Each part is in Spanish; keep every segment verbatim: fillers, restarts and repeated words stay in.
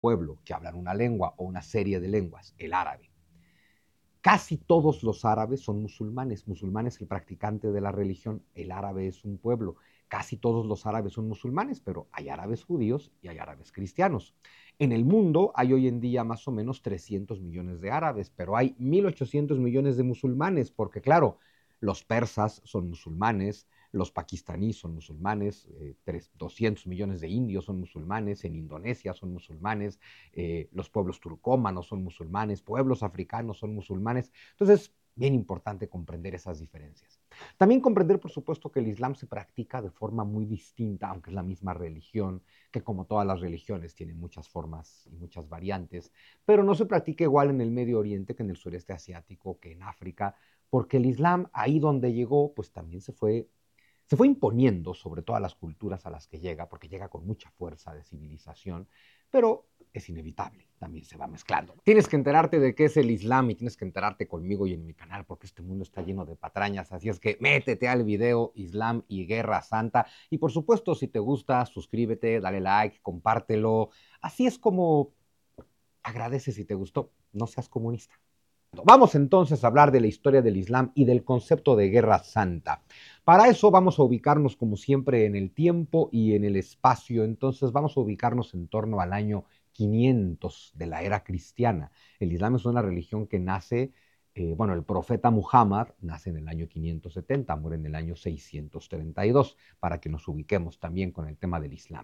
pueblo que hablan una lengua o una serie de lenguas, el árabe. Casi todos los árabes son musulmanes. Musulmán es el practicante de la religión. El árabe es un pueblo. Casi todos los árabes son musulmanes, pero hay árabes judíos y hay árabes cristianos. En el mundo hay hoy en día más o menos trescientos millones de árabes, pero hay mil ochocientos millones de musulmanes, porque claro, los persas son musulmanes, los pakistaníes son musulmanes, eh, doscientos millones de indios son musulmanes, en Indonesia son musulmanes, eh, los pueblos turcómanos son musulmanes, pueblos africanos son musulmanes. Entonces, bien importante comprender esas diferencias. También comprender, por supuesto, que el Islam se practica de forma muy distinta, aunque es la misma religión, que como todas las religiones tiene muchas formas y muchas variantes, pero no se practica igual en el Medio Oriente que en el sureste asiático, que en África, porque el Islam ahí donde llegó, pues también se fue se fue imponiendo sobre todas las culturas a las que llega, porque llega con mucha fuerza de civilización, pero es inevitable, también se va mezclando. Tienes que enterarte de qué es el Islam y tienes que enterarte conmigo y en mi canal, porque este mundo está lleno de patrañas, así es que métete al video Islam y Guerra Santa, y por supuesto, si te gusta, suscríbete, dale like, compártelo, así es como agradece si te gustó, no seas comunista. Vamos entonces a hablar de la historia del Islam y del concepto de guerra santa. Para eso vamos a ubicarnos como siempre en el tiempo y en el espacio, entonces vamos a ubicarnos en torno al año quinientos de la era cristiana. El Islam es una religión que nace, eh, bueno, el profeta Muhammad nace en el año quinientos setenta, muere en el año seiscientos treinta y dos, para que nos ubiquemos también con el tema del Islam.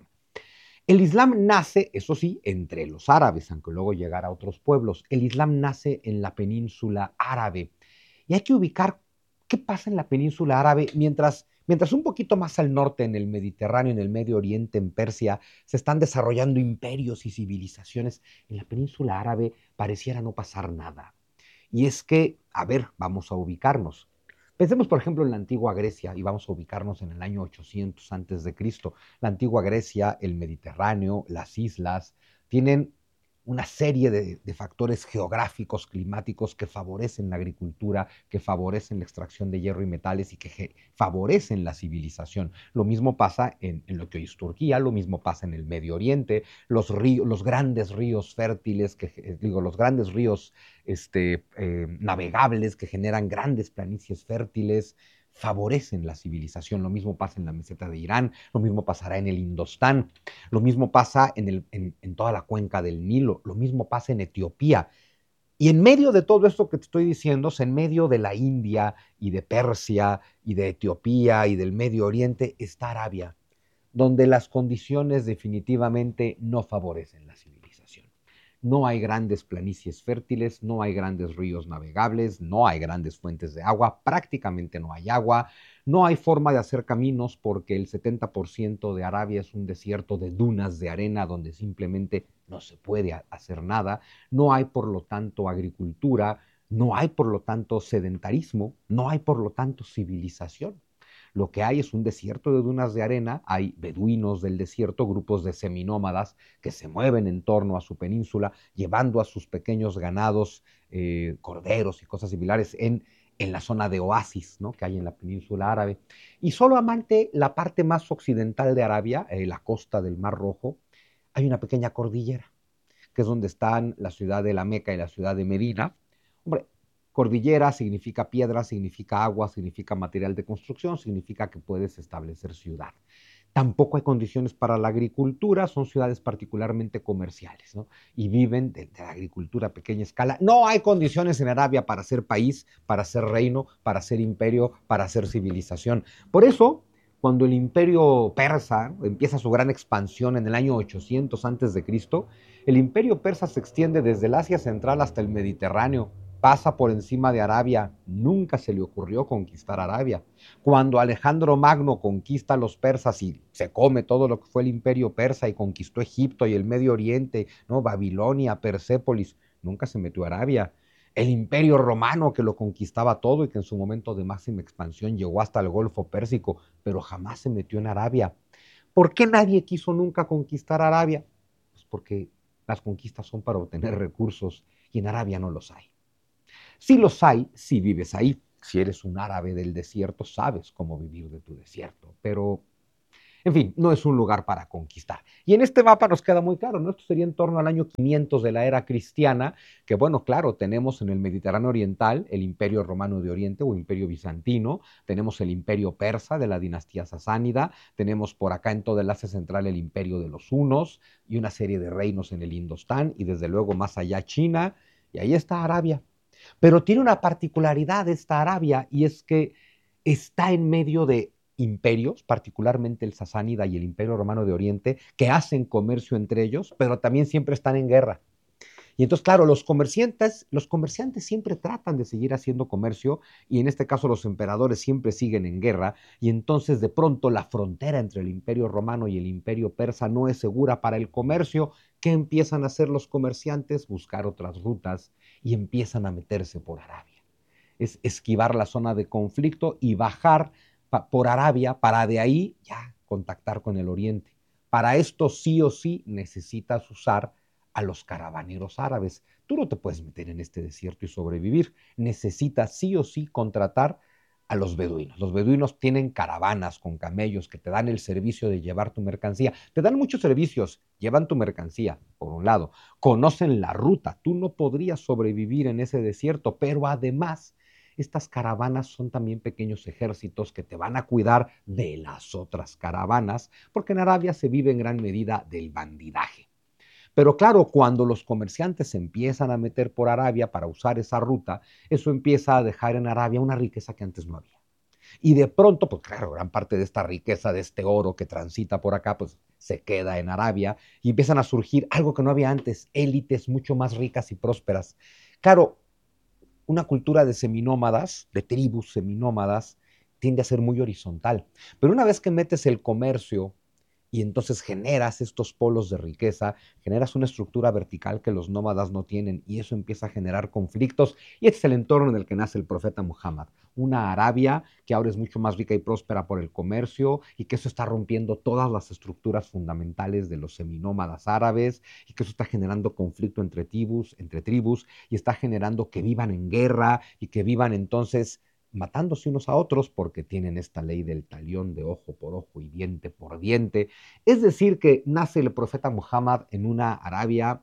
El Islam nace, eso sí, entre los árabes, aunque luego llegara a otros pueblos. El Islam nace en la península árabe. Y hay que ubicar qué pasa en la península árabe mientras, mientras un poquito más al norte, en el Mediterráneo, en el Medio Oriente, en Persia, se están desarrollando imperios y civilizaciones. En la península árabe pareciera no pasar nada. Y es que, a ver, vamos a ubicarnos. Pensemos, por ejemplo, en la antigua Grecia y vamos a ubicarnos en el año ochocientos antes de Cristo. La antigua Grecia, el Mediterráneo, las islas, tienen una serie de, de, factores geográficos, climáticos que favorecen la agricultura, que favorecen la extracción de hierro y metales y que favorecen la civilización. Lo mismo pasa en, en lo que hoy es Turquía, lo mismo pasa en el Medio Oriente, los, ríos, los grandes ríos fértiles, que, digo, los grandes ríos este, eh, navegables que generan grandes planicies fértiles, favorecen la civilización. Lo mismo pasa en la meseta de Irán, lo mismo pasará en el Indostán, lo mismo pasa en, el, en, en toda la cuenca del Nilo, lo mismo pasa en Etiopía. Y en medio de todo esto que te estoy diciendo, en medio de la India y de Persia y de Etiopía y del Medio Oriente, está Arabia, donde las condiciones definitivamente no favorecen la civilización. No hay grandes planicies fértiles, no hay grandes ríos navegables, no hay grandes fuentes de agua, prácticamente no hay agua, no hay forma de hacer caminos porque el setenta por ciento de Arabia es un desierto de dunas de arena donde simplemente no se puede hacer nada, no hay por lo tanto agricultura, no hay por lo tanto sedentarismo, no hay por lo tanto civilización. Lo que hay es un desierto de dunas de arena, hay beduinos del desierto, grupos de seminómadas que se mueven en torno a su península, llevando a sus pequeños ganados, eh, corderos y cosas similares en, en la zona de oasis, ¿no?, que hay en la península árabe. Y solo amante la parte más occidental de Arabia, eh, la costa del Mar Rojo, hay una pequeña cordillera, que es donde están la ciudad de la Meca y la ciudad de Medina. Hombre, cordillera significa piedra, significa agua, significa material de construcción, significa que puedes establecer ciudad. Tampoco hay condiciones para la agricultura, son ciudades particularmente comerciales, ¿no? Y viven de, de la agricultura a pequeña escala. No hay condiciones en Arabia para ser país, para ser reino, para ser imperio, para ser civilización. Por eso, cuando el imperio persa empieza su gran expansión en el año ochocientos antes de Cristo, el imperio persa se extiende desde el Asia Central hasta el Mediterráneo, pasa por encima de Arabia, nunca se le ocurrió conquistar Arabia. Cuando Alejandro Magno conquista a los persas y se come todo lo que fue el imperio persa y conquistó Egipto y el Medio Oriente, ¿no?, Babilonia, Persépolis, nunca se metió a Arabia. El imperio romano que lo conquistaba todo y que en su momento de máxima expansión llegó hasta el Golfo Pérsico, pero jamás se metió en Arabia. ¿Por qué nadie quiso nunca conquistar Arabia? Pues porque las conquistas son para obtener recursos y en Arabia no los hay. Si los hay, si vives ahí. Si eres un árabe del desierto, sabes cómo vivir de tu desierto. Pero En fin, no es un lugar para conquistar. Y en este mapa nos queda muy claro, ¿no? Esto sería en torno al año quinientos de la era cristiana, que bueno, claro, tenemos en el Mediterráneo Oriental el Imperio Romano de Oriente o Imperio Bizantino, tenemos el Imperio Persa de la dinastía sasánida, tenemos por acá en todo el Asia Central el Imperio de los Hunos y una serie de reinos en el Indostán y desde luego más allá China, y ahí está Arabia. Pero tiene una particularidad esta Arabia y es que está en medio de imperios, particularmente el sasánida y el Imperio Romano de Oriente, que hacen comercio entre ellos, pero también siempre están en guerra. Y entonces, claro, los comerciantes, los comerciantes siempre tratan de seguir haciendo comercio y en este caso los emperadores siempre siguen en guerra y entonces de pronto la frontera entre el Imperio Romano y el Imperio Persa no es segura para el comercio. ¿Qué empiezan a hacer los comerciantes? Buscar otras rutas y empiezan a meterse por Arabia. Es esquivar la zona de conflicto y bajar por Arabia para de ahí ya contactar con el Oriente. Para esto sí o sí necesitas usar a los caravaneros árabes. Tú no te puedes meter en este desierto y sobrevivir. Necesitas sí o sí contratar a los beduinos. Los beduinos tienen caravanas con camellos que te dan el servicio de llevar tu mercancía. Te dan muchos servicios, llevan tu mercancía, por un lado. Conocen la ruta. Tú no podrías sobrevivir en ese desierto, pero además estas caravanas son también pequeños ejércitos que te van a cuidar de las otras caravanas, porque en Arabia se vive en gran medida del bandidaje. Pero claro, cuando los comerciantes se empiezan a meter por Arabia para usar esa ruta, eso empieza a dejar en Arabia una riqueza que antes no había. Y de pronto, pues claro, gran parte de esta riqueza, de este oro que transita por acá, pues se queda en Arabia y empiezan a surgir algo que no había antes, élites mucho más ricas y prósperas. Claro, una cultura de seminómadas, de tribus seminómadas, tiende a ser muy horizontal. Pero una vez que metes el comercio y entonces generas estos polos de riqueza, generas una estructura vertical que los nómadas no tienen y eso empieza a generar conflictos y este es el entorno en el que nace el profeta Muhammad, una Arabia que ahora es mucho más rica y próspera por el comercio y que eso está rompiendo todas las estructuras fundamentales de los seminómadas árabes y que eso está generando conflicto entre tribus, entre tribus y está generando que vivan en guerra y que vivan entonces matándose unos a otros porque tienen esta ley del talión de ojo por ojo y diente por diente. Es decir, que nace el profeta Muhammad en una Arabia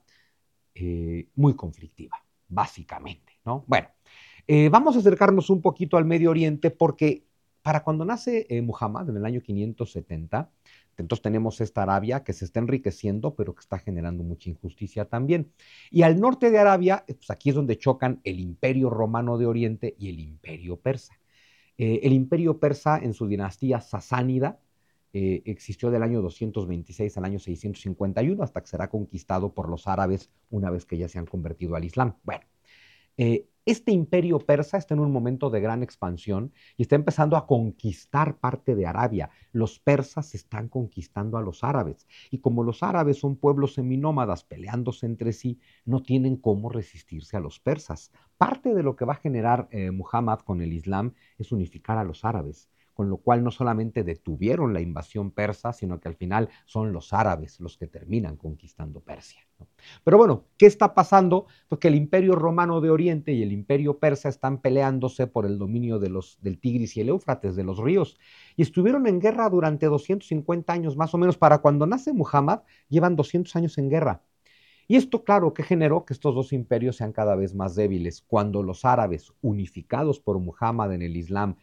eh, muy conflictiva, básicamente, ¿no? Bueno, eh, vamos a acercarnos un poquito al Medio Oriente porque para cuando nace eh, Muhammad en el año quinientos setenta, entonces tenemos esta Arabia que se está enriqueciendo, pero que está generando mucha injusticia también. Y al norte de Arabia, pues aquí es donde chocan el Imperio Romano de Oriente y el Imperio Persa. Eh, el Imperio Persa en su dinastía sasánida eh, existió del año doscientos veintiséis al año seiscientos cincuenta y uno hasta que será conquistado por los árabes una vez que ya se han convertido al Islam. Bueno, eh, este imperio persa está en un momento de gran expansión y está empezando a conquistar parte de Arabia. Los persas están conquistando a los árabes y como los árabes son pueblos seminómadas peleándose entre sí, no tienen cómo resistirse a los persas. Parte de lo que va a generar eh, Muhammad con el Islam es unificar a los árabes, con lo cual no solamente detuvieron la invasión persa, sino que al final son los árabes los que terminan conquistando Persia, ¿no? Pero bueno, ¿qué está pasando? Pues que el Imperio Romano de Oriente y el Imperio Persa están peleándose por el dominio de los, del Tigris y el Éufrates, de los ríos, y estuvieron en guerra durante doscientos cincuenta años más o menos. Para cuando nace Muhammad, llevan doscientos años en guerra. Y esto, claro, que generó que estos dos imperios sean cada vez más débiles. Cuando los árabes, unificados por Muhammad en el Islam,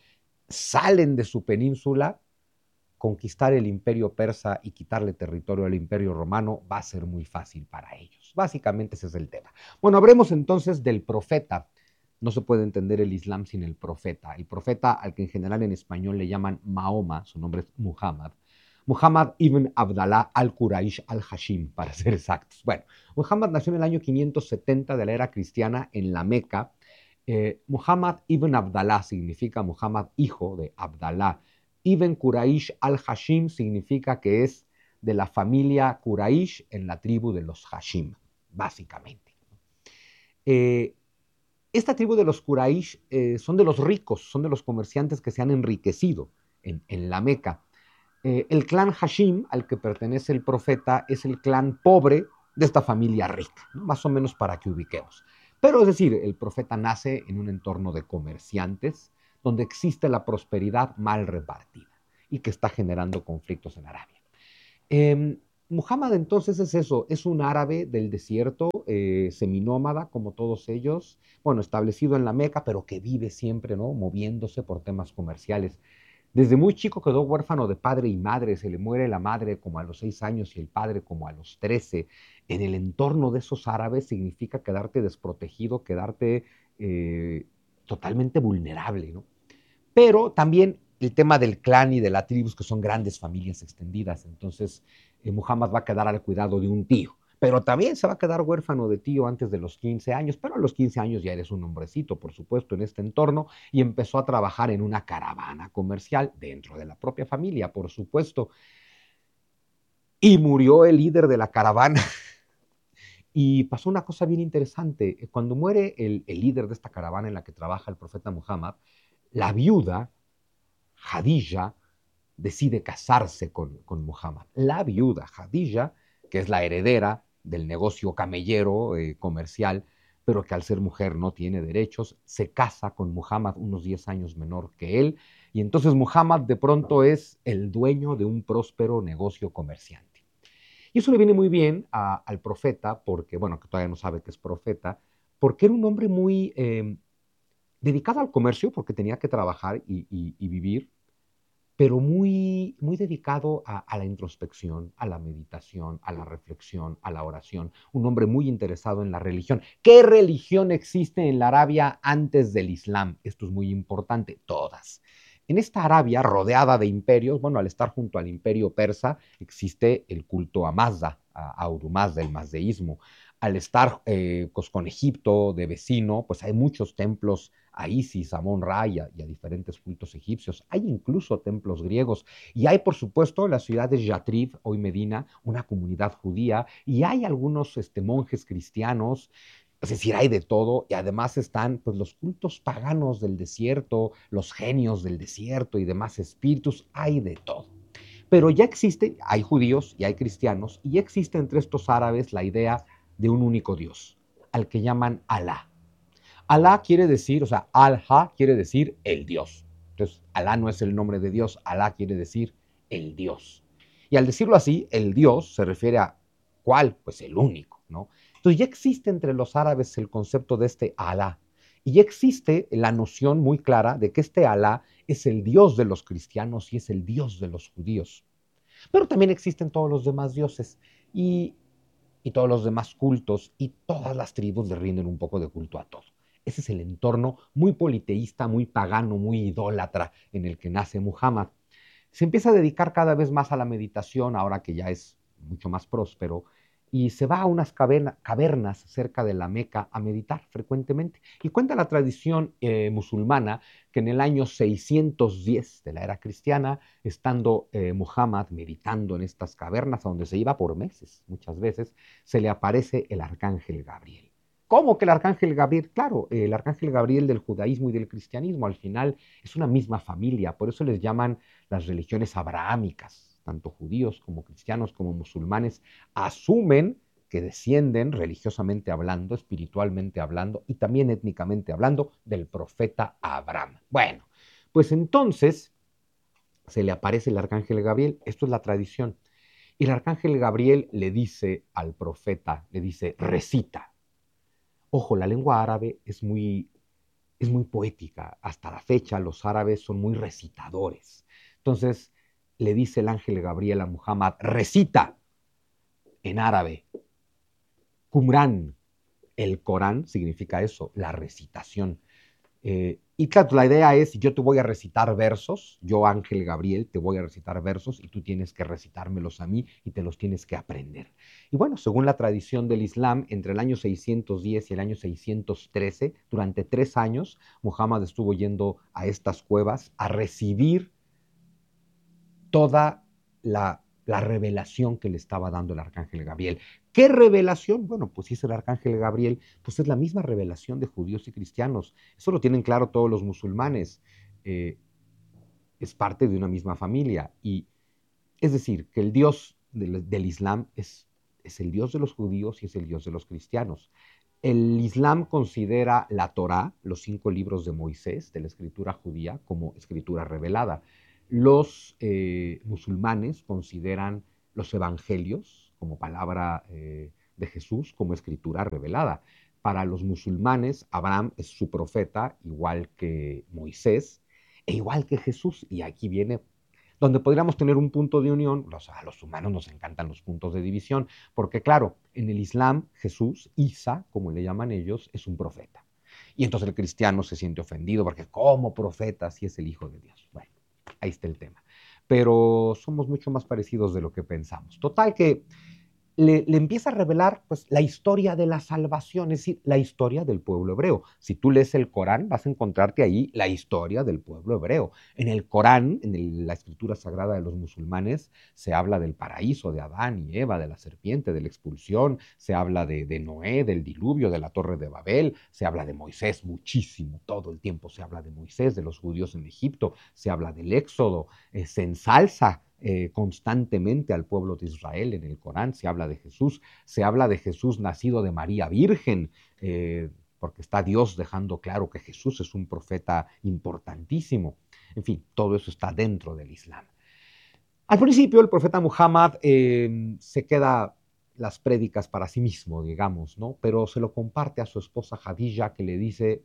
salen de su península, conquistar el imperio persa y quitarle territorio al imperio romano va a ser muy fácil para ellos. Básicamente ese es el tema. Bueno, hablemos entonces del profeta. No se puede entender el Islam sin el profeta. El profeta, al que en general en español le llaman Mahoma, su nombre es Muhammad. Muhammad ibn Abdallah al-Quraysh al-Hashim, para ser exactos. Bueno, Muhammad nació en el año quinientos setenta de la era cristiana en la Meca. Eh, Muhammad ibn Abdallah significa Muhammad hijo de Abdallah. Ibn Quraysh al-Hashim significa que es de la familia Quraysh en la tribu de los Hashim, básicamente. Eh, esta tribu de los Quraysh eh, son de los ricos, son de los comerciantes que se han enriquecido en, en la Meca. Eh, el clan Hashim, al que pertenece el profeta, es el clan pobre de esta familia rica, ¿no? Más o menos para que ubiquemos. Pero es decir, el profeta nace en un entorno de comerciantes donde existe la prosperidad mal repartida. y que está generando conflictos en Arabia. Eh, Muhammad entonces es eso, es un árabe del desierto, eh, seminómada como todos ellos, bueno, establecido en la Meca, pero que vive siempre, ¿no? Moviéndose por temas comerciales. Desde muy chico quedó huérfano de padre y madre, se le muere la madre como a los seis años y el padre como a los trece. En el entorno de esos árabes significa quedarte desprotegido, quedarte eh, totalmente vulnerable, ¿no? Pero también el tema del clan y de la tribu, que son grandes familias extendidas. Entonces, eh, Muhammad va a quedar al cuidado de un tío, pero también se va a quedar huérfano de tío antes de los quince años, pero a los quince años ya eres un hombrecito, por supuesto, en este entorno, y empezó a trabajar en una caravana comercial dentro de la propia familia, por supuesto, y murió el líder de la caravana. Y pasó una cosa bien interesante. Cuando muere el, el líder de esta caravana en la que trabaja el profeta Muhammad, la viuda, Hadija, decide casarse con, con Muhammad. La viuda Hadija, que es la heredera del negocio camellero eh, comercial, pero que al ser mujer no tiene derechos, se casa con Muhammad unos diez años menor que él, y entonces Muhammad de pronto es el dueño de un próspero negocio comerciante. Y eso le viene muy bien a, al profeta, porque, bueno, que todavía no sabe que es profeta, porque era un hombre muy eh, dedicado al comercio, porque tenía que trabajar y, y, y vivir, pero muy, muy dedicado a, a la introspección, a la meditación, a la reflexión, a la oración. Un hombre muy interesado en la religión. ¿Qué religión existe en la Arabia antes del Islam? Esto es muy importante. Todas. En esta Arabia rodeada de imperios, bueno, al estar junto al imperio persa, existe el culto a Mazda, a, a Urumazda, el mazdeísmo. Al estar eh, pues, con Egipto de vecino, pues hay muchos templos a Isis, a Amon-Ra y, y a diferentes cultos egipcios. Hay incluso templos griegos. Y hay, por supuesto, en la ciudad de Yatrib, hoy Medina, una comunidad judía. Y hay algunos este, monjes cristianos. Es decir, hay de todo. Y además están pues, los cultos paganos del desierto, los genios del desierto y demás espíritus. Hay de todo. Pero ya existe, hay judíos y hay cristianos, y ya existe entre estos árabes la idea de un único Dios, al que llaman Alá. Alá quiere decir, o sea, Al-Ha quiere decir el Dios. Entonces, Alá no es el nombre de Dios, Alá quiere decir el Dios. Y al decirlo así, el Dios se refiere a ¿cuál? Pues el único, ¿no? Entonces ya existe entre los árabes el concepto de este Alá. Y ya existe la noción muy clara de que este Alá es el Dios de los cristianos y es el Dios de los judíos. Pero también existen todos los demás dioses y, y todos los demás cultos, y todas las tribus le rinden un poco de culto a todo. Ese es el entorno muy politeísta, muy pagano, muy idólatra en el que nace Muhammad. Se empieza a dedicar cada vez más a la meditación, ahora que ya es mucho más próspero, y se va a unas caverna, cavernas cerca de la Meca a meditar frecuentemente. Y cuenta la tradición eh, musulmana que en el año seiscientos diez de la era cristiana, estando eh, Muhammad meditando en estas cavernas, a donde se iba por meses, muchas veces, se le aparece el arcángel Gabriel. ¿Cómo que el arcángel Gabriel? Claro, el arcángel Gabriel del judaísmo y del cristianismo al final es una misma familia, por eso les llaman las religiones abrahámicas, tanto judíos como cristianos como musulmanes, asumen que descienden religiosamente hablando, espiritualmente hablando y también étnicamente hablando del profeta Abraham. Bueno, pues entonces se le aparece el arcángel Gabriel, esto es la tradición, y el arcángel Gabriel le dice al profeta, le dice, recita. Ojo, la lengua árabe es muy, es muy poética. Hasta la fecha los árabes son muy recitadores. Entonces le dice el ángel Gabriel a Muhammad, recita en árabe, Qumran. El Corán significa eso, la recitación. Eh, y claro, la idea es, yo te voy a recitar versos, yo Ángel Gabriel te voy a recitar versos y tú tienes que recitármelos a mí y te los tienes que aprender. Y bueno, según la tradición del Islam, entre el año seiscientos diez y el año seiscientos trece, durante tres años, Muhammad estuvo yendo a estas cuevas a recibir toda la, la revelación que le estaba dando el arcángel Gabriel. ¿Qué revelación? Bueno, pues si es el arcángel Gabriel, pues es la misma revelación de judíos y cristianos. Eso lo tienen claro todos los musulmanes. Eh, es parte de una misma familia. Y es decir, que el Dios del, del Islam es, es el Dios de los judíos y es el Dios de los cristianos. El Islam considera la Torá, los cinco libros de Moisés, de la escritura judía, como escritura revelada. Los eh, musulmanes consideran los evangelios como palabra eh, de Jesús, como escritura revelada. Para los musulmanes, Abraham es su profeta, igual que Moisés, e igual que Jesús. Y aquí viene donde podríamos tener un punto de unión. Los, a los humanos nos encantan los puntos de división, porque claro, en el Islam, Jesús, Isa, como le llaman ellos, es un profeta. Y entonces el cristiano se siente ofendido, porque ¿cómo profeta si es el Hijo de Dios? Bueno, ahí está el tema. Pero somos mucho más parecidos de lo que pensamos. Total que le, le, empieza a revelar pues, la historia de la salvación, es decir, la historia del pueblo hebreo. Si tú lees el Corán, vas a encontrarte ahí la historia del pueblo hebreo. En el Corán, en el, la escritura sagrada de los musulmanes, se habla del paraíso, de Adán y Eva, de la serpiente, de la expulsión, se habla de, de Noé, del diluvio, de la torre de Babel, se habla de Moisés muchísimo, todo el tiempo se habla de Moisés, de los judíos en Egipto, se habla del Éxodo, eh, se ensalza Eh, constantemente al pueblo de Israel. En el Corán se habla de Jesús, se habla de Jesús nacido de María Virgen, eh, porque está Dios dejando claro que Jesús es un profeta importantísimo. En fin, todo eso está dentro del Islam. Al principio el profeta Muhammad eh, se queda las prédicas para sí mismo, digamos, ¿no? Pero se lo comparte a su esposa Jadilla, que le dice: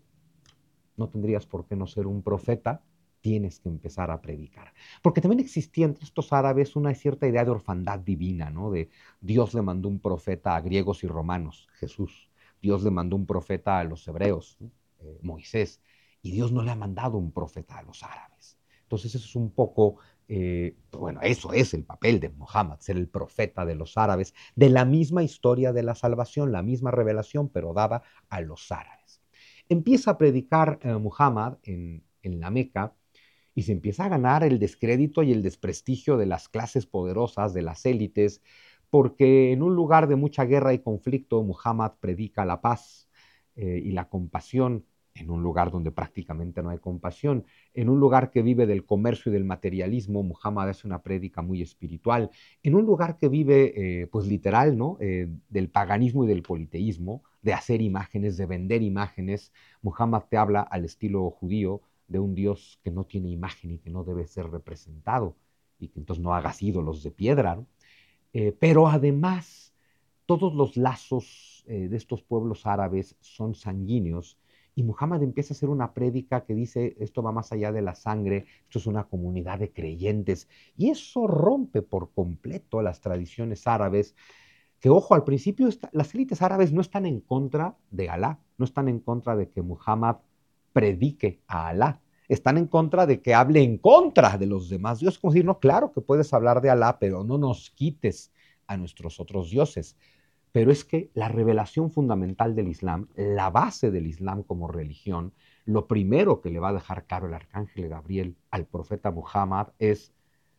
no tendrías por qué no ser un profeta, tienes que empezar a predicar. Porque también existía entre estos árabes una cierta idea de orfandad divina, ¿no? De Dios le mandó un profeta a griegos y romanos, Jesús. Dios le mandó un profeta a los hebreos, ¿no? eh, Moisés. Y Dios no le ha mandado un profeta a los árabes. Entonces eso es un poco, eh, bueno, eso es el papel de Muhammad, ser el profeta de los árabes, de la misma historia de la salvación, la misma revelación, pero dada a los árabes. Empieza a predicar eh, Muhammad en, en la Meca, y se empieza a ganar el descrédito y el desprestigio de las clases poderosas, de las élites, porque en un lugar de mucha guerra y conflicto, Muhammad predica la paz eh, y la compasión, en un lugar donde prácticamente no hay compasión, en un lugar que vive del comercio y del materialismo, Muhammad hace una prédica muy espiritual, en un lugar que vive, eh, pues literal, ¿no? Eh, del paganismo y del politeísmo, de hacer imágenes, de vender imágenes. Muhammad te habla al estilo judío, de un Dios que no tiene imagen y que no debe ser representado, y que entonces no hagas ídolos de piedra, ¿no? Eh, pero además, todos los lazos eh, de estos pueblos árabes son sanguíneos, y Muhammad empieza a hacer una prédica que dice: esto va más allá de la sangre, esto es una comunidad de creyentes, y eso rompe por completo las tradiciones árabes, que, ojo, al principio está, las élites árabes no están en contra de Alá, no están en contra de que Muhammad predique a Alá, están en contra de que hable en contra de los demás dioses, como decir: no, claro que puedes hablar de Alá, pero no nos quites a nuestros otros dioses. Pero es que la revelación fundamental del Islam, la base del Islam como religión, lo primero que le va a dejar claro el arcángel Gabriel al profeta Muhammad es: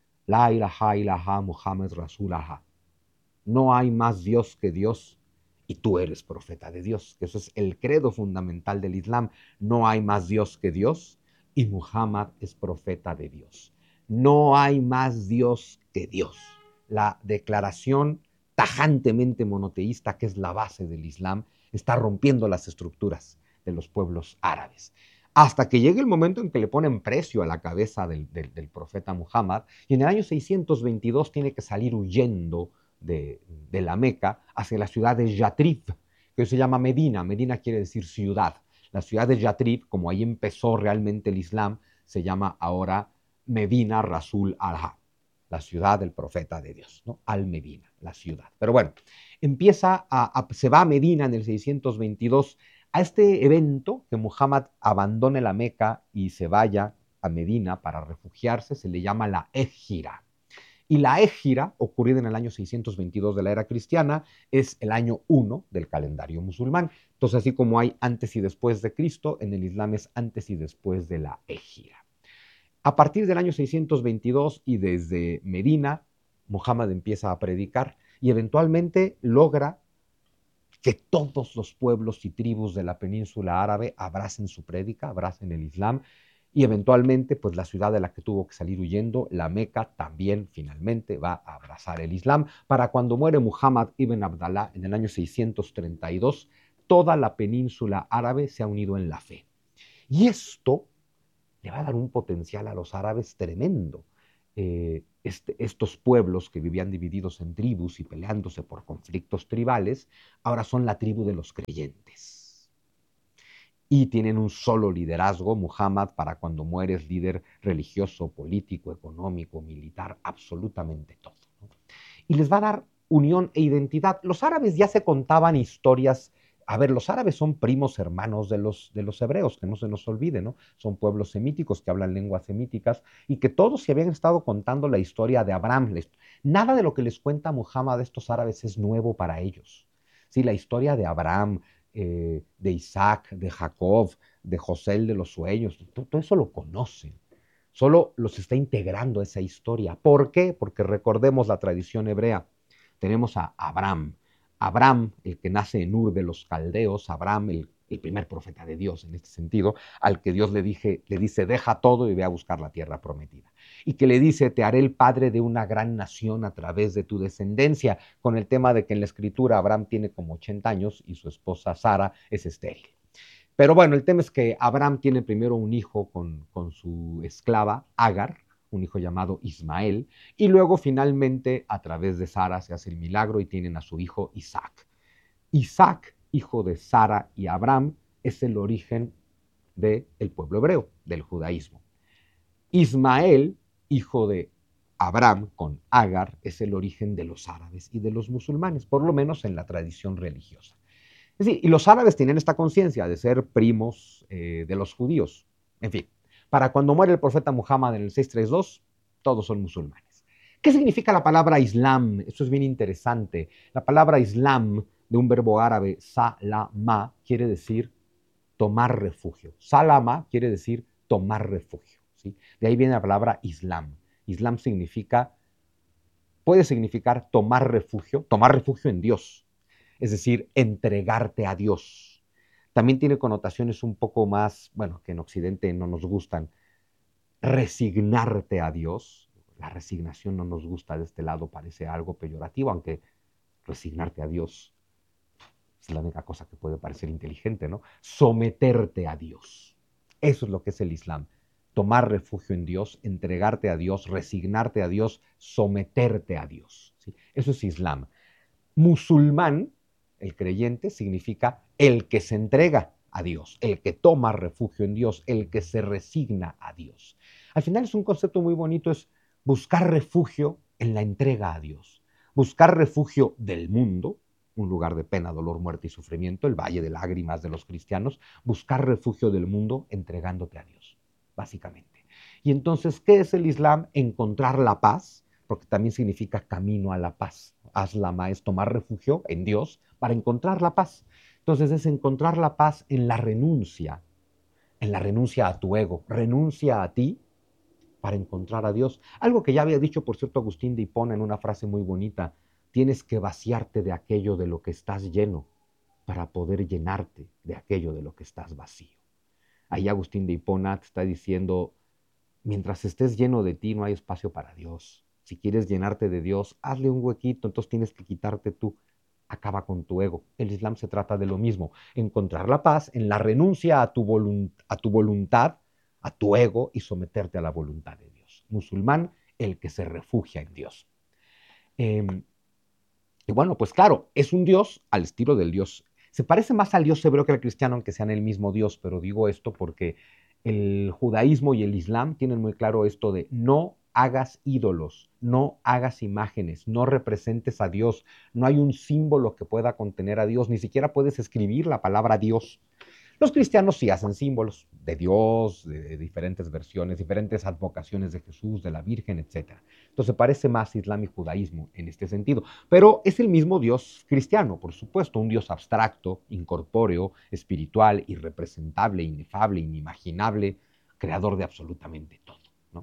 La ilaha ilaha Muhammad Rasulallah. No hay más Dios que Dios, y tú eres profeta de Dios. Eso es el credo fundamental del Islam. No hay más Dios que Dios, y Muhammad es profeta de Dios. No hay más Dios que Dios. La declaración tajantemente monoteísta, que es la base del Islam, está rompiendo las estructuras de los pueblos árabes. Hasta que llegue el momento en que le ponen precio a la cabeza del, del, del profeta Muhammad, y en el año seiscientos veintidós tiene que salir huyendo de, de la Meca hacia la ciudad de Yatrib, que hoy se llama Medina. Medina quiere decir ciudad. La ciudad de Yatrib, como ahí empezó realmente el Islam, se llama ahora Medina Rasul al-Ha, la ciudad del profeta de Dios, ¿no? Al-Medina, la ciudad. Pero bueno, empieza a, a, se va a Medina en el seiscientos veintidós a este evento, que Muhammad abandone la Meca y se vaya a Medina para refugiarse, se le llama la Égira. Y la Égira, ocurrida en el año seiscientos veintidós de la era cristiana, es el año uno del calendario musulmán. Entonces, así como hay antes y después de Cristo, en el Islam es antes y después de la Égira. A partir del año seiscientos veintidós y desde Medina, Muhammad empieza a predicar y eventualmente logra que todos los pueblos y tribus de la península árabe abracen su prédica, abracen el Islam, y eventualmente, pues la ciudad de la que tuvo que salir huyendo, la Meca, también finalmente va a abrazar el Islam. Para cuando muere Muhammad ibn Abdallah en el año seiscientos treinta y dos, toda la península árabe se ha unido en la fe. Y esto le va a dar un potencial a los árabes tremendo, eh, este, estos pueblos que vivían divididos en tribus y peleándose por conflictos tribales, ahora son la tribu de los creyentes. Y tienen un solo liderazgo, Muhammad, para cuando muere es líder religioso, político, económico, militar, absolutamente todo, ¿no? Y les va a dar unión e identidad. Los árabes ya se contaban historias. A ver, los árabes son primos hermanos de los, de los hebreos, que no se nos olvide, ¿no? Son pueblos semíticos que hablan lenguas semíticas y que todos se habían estado contando la historia de Abraham. Nada de lo que les cuenta Muhammad a estos árabes es nuevo para ellos. Sí, la historia de Abraham, eh, de Isaac, de Jacob, de José el de los sueños, todo, todo eso lo conocen. Solo los está integrando esa historia. ¿Por qué? Porque recordemos la tradición hebrea. Tenemos a Abraham. Abraham, el que nace en Ur de los Caldeos, Abraham, el, el primer profeta de Dios en este sentido, al que Dios le, dije, le dice, deja todo y ve a buscar la tierra prometida. Y que le dice, te haré el padre de una gran nación a través de tu descendencia, con el tema de que en la escritura Abraham tiene como ochenta años y su esposa Sara es estéril. Pero bueno, el tema es que Abraham tiene primero un hijo con, con su esclava, Agar, un hijo llamado Ismael, y luego finalmente a través de Sara se hace el milagro y tienen a su hijo Isaac. Isaac, hijo de Sara y Abraham, es el origen del pueblo hebreo, del judaísmo. Ismael, hijo de Abraham con Agar, es el origen de los árabes y de los musulmanes, por lo menos en la tradición religiosa. Es decir, y los árabes tienen esta conciencia de ser primos eh, de los judíos. En fin, para cuando muere el profeta Muhammad en el seiscientos treinta y dos, todos son musulmanes. ¿Qué significa la palabra Islam? Esto es bien interesante. La palabra Islam, de un verbo árabe, salama, quiere decir tomar refugio. Salama quiere decir tomar refugio, ¿sí? De ahí viene la palabra Islam. Islam significa, puede significar tomar refugio, tomar refugio en Dios. Es decir, entregarte a Dios. También tiene connotaciones un poco más, bueno, que en Occidente no nos gustan. Resignarte a Dios. La resignación no nos gusta de este lado, parece algo peyorativo, aunque resignarte a Dios es la única cosa que puede parecer inteligente, ¿no? Someterte a Dios. Eso es lo que es el Islam. Tomar refugio en Dios, entregarte a Dios, resignarte a Dios, someterte a Dios, ¿sí? Eso es Islam. Musulmán, el creyente, significa el que se entrega a Dios, el que toma refugio en Dios, el que se resigna a Dios. Al final es un concepto muy bonito, es buscar refugio en la entrega a Dios, buscar refugio del mundo, un lugar de pena, dolor, muerte y sufrimiento, el valle de lágrimas de los cristianos, buscar refugio del mundo entregándote a Dios, básicamente. Y entonces, ¿qué es el Islam? Encontrar la paz, porque también significa camino a la paz. Aslama es tomar refugio en Dios para encontrar la paz. Entonces es encontrar la paz en la renuncia, en la renuncia a tu ego, renuncia a ti para encontrar a Dios. Algo que ya había dicho, por cierto, Agustín de Hipona en una frase muy bonita, tienes que vaciarte de aquello de lo que estás lleno para poder llenarte de aquello de lo que estás vacío. Ahí Agustín de Hipona te está diciendo, mientras estés lleno de ti no hay espacio para Dios. Si quieres llenarte de Dios, hazle un huequito, entonces tienes que quitarte tú. Acaba con tu ego. El Islam se trata de lo mismo, encontrar la paz en la renuncia a tu, volunt a tu voluntad, a tu ego y someterte a la voluntad de Dios. Musulmán, el que se refugia en Dios. Eh, y bueno, pues claro, es un Dios al estilo del Dios. Se parece más al Dios hebreo que al cristiano, aunque sean el mismo Dios, pero digo esto porque el judaísmo y el islam tienen muy claro esto de no hagas ídolos, no hagas imágenes, no representes a Dios, no hay un símbolo que pueda contener a Dios, ni siquiera puedes escribir la palabra Dios. Los cristianos sí hacen símbolos de Dios, de diferentes versiones, diferentes advocaciones de Jesús, de la Virgen, etcétera. Entonces parece más islam y judaísmo en este sentido. Pero es el mismo Dios cristiano, por supuesto, un Dios abstracto, incorpóreo, espiritual, irrepresentable, inefable, inimaginable, creador de absolutamente todo, ¿no?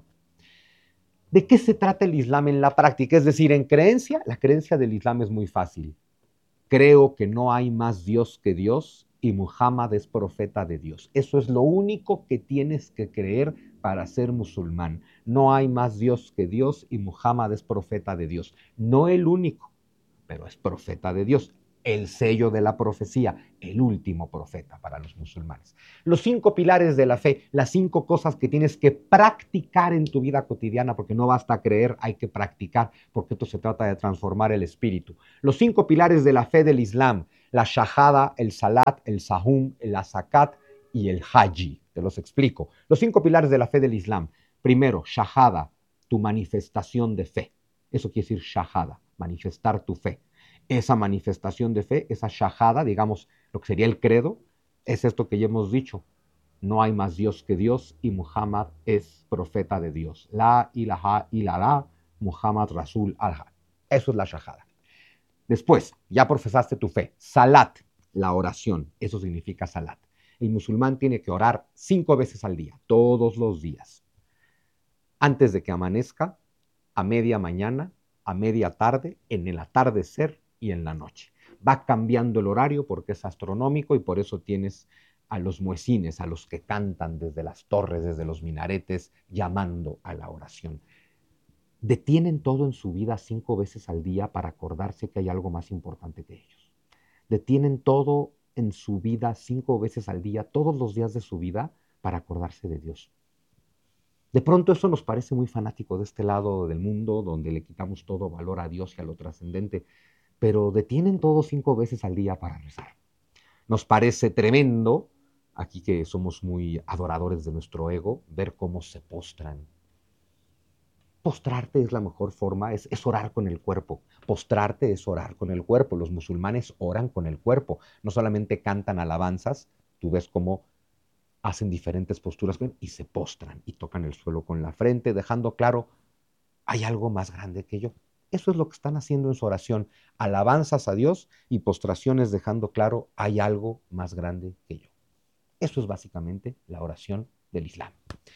¿De qué se trata el islam en la práctica? Es decir, en creencia, la creencia del islam es muy fácil. Creo que no hay más Dios que Dios y Muhammad es profeta de Dios. Eso es lo único que tienes que creer para ser musulmán. No hay más Dios que Dios y Muhammad es profeta de Dios. No el único, pero es profeta de Dios. el sello de la profecía, el último profeta para los musulmanes. Los cinco pilares de la fe, las cinco cosas que tienes que practicar en tu vida cotidiana, porque no basta creer, hay que practicar, porque esto se trata de transformar el espíritu. Los cinco pilares de la fe del Islam, la shahada, el salat, el sahum, el zakat y el haji. Te los explico. Los cinco pilares de la fe del Islam. Primero, shahada, tu manifestación de fe. Eso quiere decir shahada, manifestar tu fe. Esa manifestación de fe, esa shahada, digamos, lo que sería el credo, es esto que ya hemos dicho. No hay más Dios que Dios y Muhammad es profeta de Dios. La ilaha illallah, Muhammad Rasul Allah. Eso es la shahada. Después, ya profesaste tu fe. Salat, la oración. Eso significa salat. El musulmán tiene que orar cinco veces al día, todos los días. Antes de que amanezca, a media mañana, a media tarde, en el atardecer y en la noche. Va cambiando el horario porque es astronómico y por eso tienes a los muecines, a los que cantan desde las torres, desde los minaretes, llamando a la oración. Detienen todo en su vida cinco veces al día para acordarse que hay algo más importante que ellos. Detienen todo en su vida cinco veces al día, todos los días de su vida, para acordarse de Dios. De pronto eso nos parece muy fanático de este lado del mundo, donde le quitamos todo valor a Dios y a lo trascendente, pero detienen todo cinco veces al día para rezar. Nos parece tremendo, aquí que somos muy adoradores de nuestro ego, ver cómo se postran. Postrarte es la mejor forma, es, es orar con el cuerpo. Postrarte es orar con el cuerpo. Los musulmanes oran con el cuerpo. No solamente cantan alabanzas, tú ves cómo hacen diferentes posturas y se postran y tocan el suelo con la frente, dejando claro, hay algo más grande que yo. Eso es lo que están haciendo en su oración. Alabanzas a Dios y postraciones dejando claro, hay algo más grande que yo. Eso es básicamente la oración del Islam.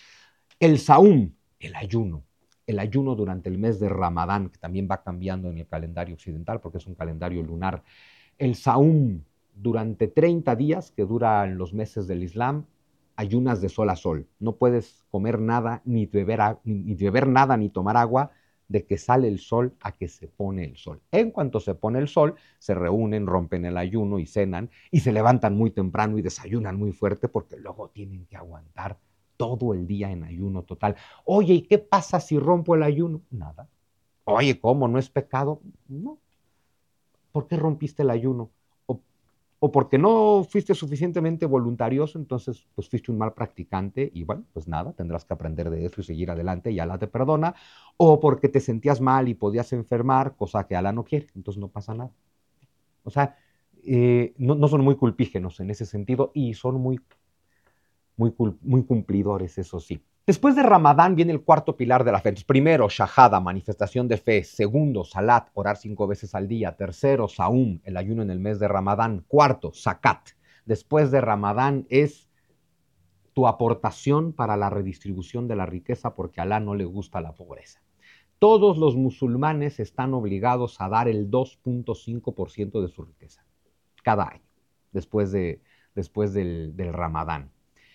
El saum, el ayuno. El ayuno durante el mes de Ramadán, que también va cambiando en el calendario occidental porque es un calendario lunar. El saum, durante treinta días que duran los meses del Islam, ayunas de sol a sol. No puedes comer nada, ni beber, ni beber nada, ni tomar agua, de que sale el sol a que se pone el sol. En cuanto se pone el sol, se reúnen, rompen el ayuno y cenan, y se levantan muy temprano y desayunan muy fuerte porque luego tienen que aguantar todo el día en ayuno total. Oye, ¿y qué pasa si rompo el ayuno? Nada. Oye, ¿cómo? ¿No es pecado? No. ¿Por qué rompiste el ayuno? O, o porque no fuiste suficientemente voluntarioso, entonces pues fuiste un mal practicante y bueno, pues nada, tendrás que aprender de eso y seguir adelante y Alá te perdona. O porque te sentías mal y podías enfermar, cosa que Alá no quiere, entonces no pasa nada. O sea, eh, no, no son muy culpígenos en ese sentido y son muy Muy, muy cumplidores, eso sí. Después de Ramadán viene el cuarto pilar de la fe. Primero, shahada, manifestación de fe. Segundo, salat, orar cinco veces al día. Tercero, saum, el ayuno en el mes de Ramadán. Cuarto, zakat. Después de Ramadán es tu aportación para la redistribución de la riqueza porque a Alá no le gusta la pobreza. Todos los musulmanes están obligados a dar el dos punto cinco por ciento de su riqueza cada año, después, de, después del, del Ramadán.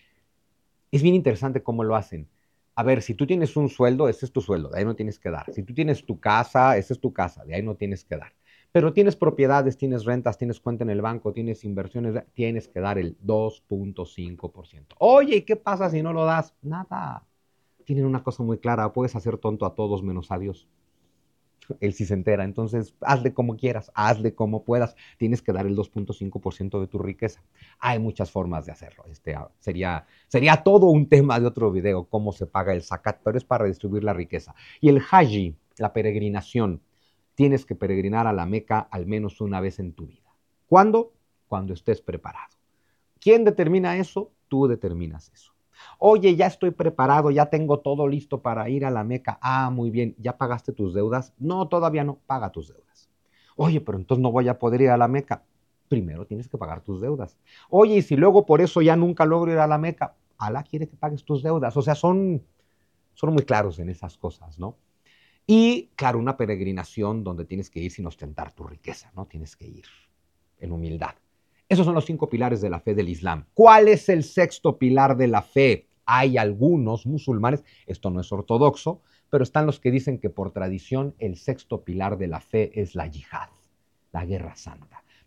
Es bien interesante cómo lo hacen. A ver, si tú tienes un sueldo, ese es tu sueldo, de ahí no tienes que dar. Si tú tienes tu casa, esa es tu casa, de ahí no tienes que dar. Pero tienes propiedades, tienes rentas, tienes cuenta en el banco, tienes inversiones, tienes que dar el dos punto cinco por ciento. Oye, ¿y qué pasa si no lo das? Nada. Tienen una cosa muy clara, puedes hacer tonto a todos menos a Dios. Él sí se entera, entonces hazle como quieras, hazle como puedas, tienes que dar el dos punto cinco por ciento de tu riqueza. Hay muchas formas de hacerlo, este, sería, sería todo un tema de otro video, cómo se paga el zakat, pero es para distribuir la riqueza. Y el haji, la peregrinación, tienes que peregrinar a la Meca al menos una vez en tu vida. ¿Cuándo? Cuando estés preparado. ¿Quién determina eso? Tú determinas eso. Oye, ya estoy preparado, ya tengo todo listo para ir a la Meca. Ah, muy bien, ¿ya pagaste tus deudas? No, todavía no, paga tus deudas. Oye, pero entonces no voy a poder ir a la Meca. Primero tienes que pagar tus deudas. Oye, y si luego por eso ya nunca logro ir a la Meca, Alá quiere que pagues tus deudas. O sea, son, son muy claros en esas cosas, ¿no? Y, claro, una peregrinación donde tienes que ir sin ostentar tu riqueza, ¿no? Tienes que ir en humildad. Esos son los cinco pilares de la fe del Islam. ¿Cuál es el sexto pilar de la fe? Hay algunos musulmanes, esto no es ortodoxo, pero están los que dicen que por tradición el sexto pilar de la fe es la yihad, la guerra santa.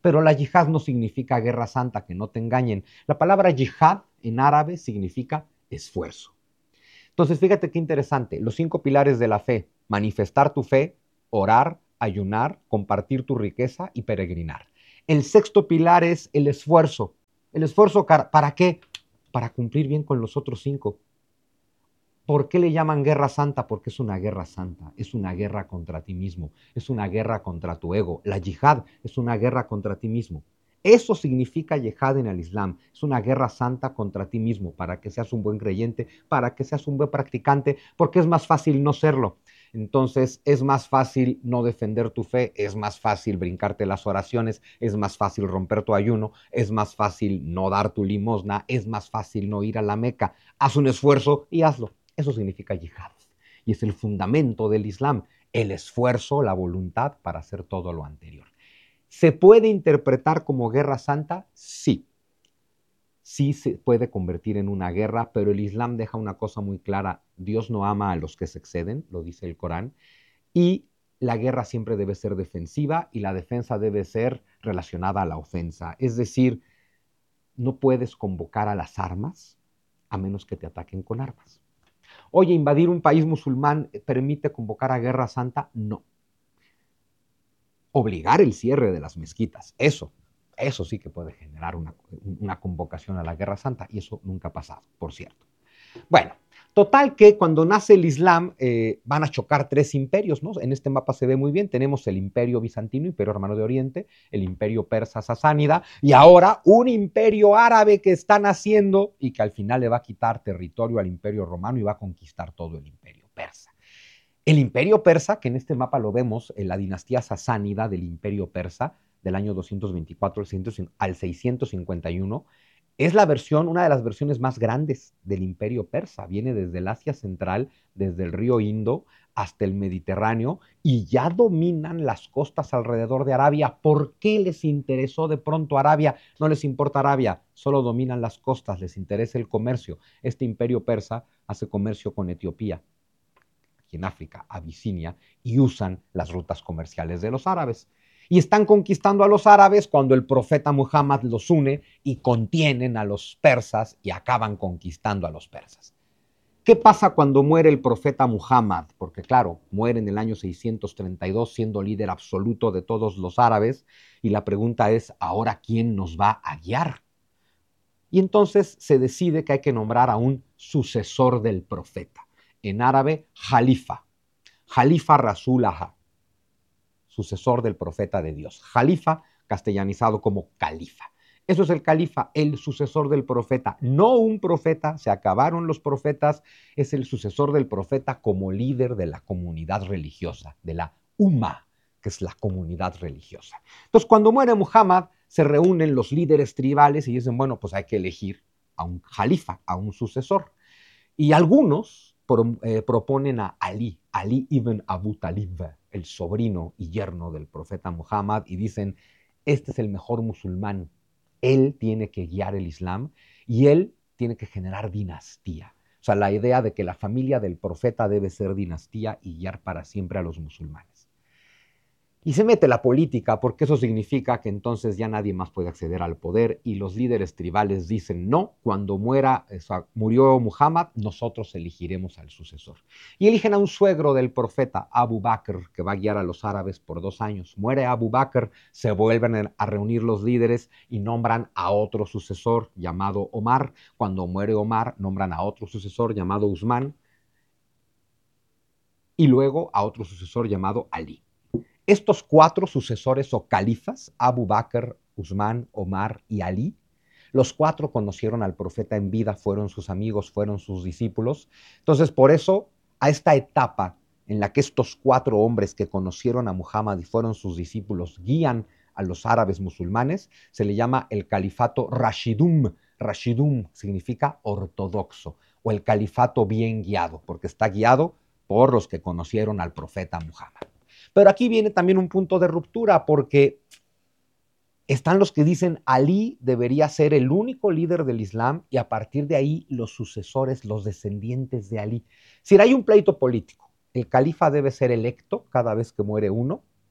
Pero la yihad no significa guerra santa, que no te engañen. La palabra yihad en árabe significa esfuerzo. Entonces, fíjate qué interesante. Los cinco pilares de la fe: manifestar tu fe, orar, ayunar, compartir tu riqueza y peregrinar. El sexto pilar es el esfuerzo. ¿El esfuerzo para qué? Para cumplir bien con los otros cinco. ¿Por qué le llaman guerra santa? Porque es una guerra santa, es una guerra contra ti mismo, es una guerra contra tu ego. La yihad es una guerra contra ti mismo. Eso significa yihad en el Islam. Es una guerra santa contra ti mismo, para que seas un buen creyente, para que seas un buen practicante, porque es más fácil no serlo. Entonces es más fácil no defender tu fe, es más fácil brincarte las oraciones, es más fácil romper tu ayuno, es más fácil no dar tu limosna, es más fácil no ir a la Meca. Haz un esfuerzo y hazlo. Eso significa yihad. Y es el fundamento del Islam, el esfuerzo, la voluntad para hacer todo lo anterior. ¿Se puede interpretar como guerra santa? Sí. Sí se puede convertir en una guerra, pero el Islam deja una cosa muy clara: Dios no ama a los que se exceden, lo dice el Corán, y la guerra siempre debe ser defensiva y la defensa debe ser relacionada a la ofensa. Es decir, no puedes convocar a las armas a menos que te ataquen con armas. Oye, ¿invadir un país musulmán permite convocar a guerra santa? No. Obligar el cierre de las mezquitas, eso, eso sí que puede generar una, una convocación a la guerra santa, y eso nunca ha pasado, por cierto. Bueno, total que cuando nace el Islam eh, van a chocar tres imperios, ¿no? En este mapa se ve muy bien. Tenemos el imperio bizantino, imperio hermano de Oriente, el imperio persa sasánida, y ahora un imperio árabe que está naciendo y que al final le va a quitar territorio al imperio romano y va a conquistar todo el imperio persa. El imperio persa, que en este mapa lo vemos, en la dinastía sasánida del imperio persa, del año doscientos veinticuatro al seiscientos cincuenta y uno, es la versión, una de las versiones más grandes del imperio persa. Viene desde el Asia Central, desde el río Indo hasta el Mediterráneo, y ya dominan las costas alrededor de Arabia. ¿Por qué les interesó de pronto Arabia? No les importa Arabia, solo dominan las costas, les interesa el comercio. Este imperio persa hace comercio con Etiopía, aquí en África, Abisinia, y usan las rutas comerciales de los árabes. Y están conquistando a los árabes cuando el profeta Muhammad los une y contienen a los persas y acaban conquistando a los persas. ¿Qué pasa cuando muere el profeta Muhammad? Porque claro, muere en el año seiscientos treinta y dos siendo líder absoluto de todos los árabes, y la pregunta es: ¿ahora quién nos va a guiar? Y entonces se decide que hay que nombrar a un sucesor del profeta. En árabe, Jalifa. Jalifa Rasulaha, sucesor del profeta de Dios. Jalifa, castellanizado como califa. Eso es el califa, el sucesor del profeta. No un profeta, se acabaron los profetas, es el sucesor del profeta como líder de la comunidad religiosa, de la Umma, que es la comunidad religiosa. Entonces, cuando muere Muhammad, se reúnen los líderes tribales y dicen: bueno, pues hay que elegir a un jalifa, a un sucesor. Y algunos pro, eh, proponen a Ali, Ali ibn Abu Talib, el sobrino y yerno del profeta Muhammad, y dicen: este es el mejor musulmán, él tiene que guiar el Islam y él tiene que generar dinastía. O sea, la idea de que la familia del profeta debe ser dinastía y guiar para siempre a los musulmanes. Y se mete la política, porque eso significa que entonces ya nadie más puede acceder al poder, y los líderes tribales dicen: no, cuando muera, o sea, murió Muhammad, nosotros elegiremos al sucesor. Y eligen a un suegro del profeta, Abu Bakr, que va a guiar a los árabes por dos años. Muere Abu Bakr, se vuelven a reunir los líderes y nombran a otro sucesor llamado Omar. Cuando muere Omar, nombran a otro sucesor llamado Usman, y luego a otro sucesor llamado Ali. Estos cuatro sucesores o califas, Abu Bakr, Usman, Omar y Ali, los cuatro conocieron al profeta en vida, fueron sus amigos, fueron sus discípulos. Entonces, por eso, a esta etapa en la que estos cuatro hombres que conocieron a Muhammad y fueron sus discípulos guían a los árabes musulmanes, se le llama el califato Rashidum. Rashidum significa ortodoxo, o el califato bien guiado, porque está guiado por los que conocieron al profeta Muhammad. Pero aquí viene también un punto de ruptura, porque están los que dicen: Ali debería ser el único líder del Islam y a partir de ahí los sucesores, los descendientes de Ali. Si hay un pleito político, el califa debe ser electo cada vez que muere uno,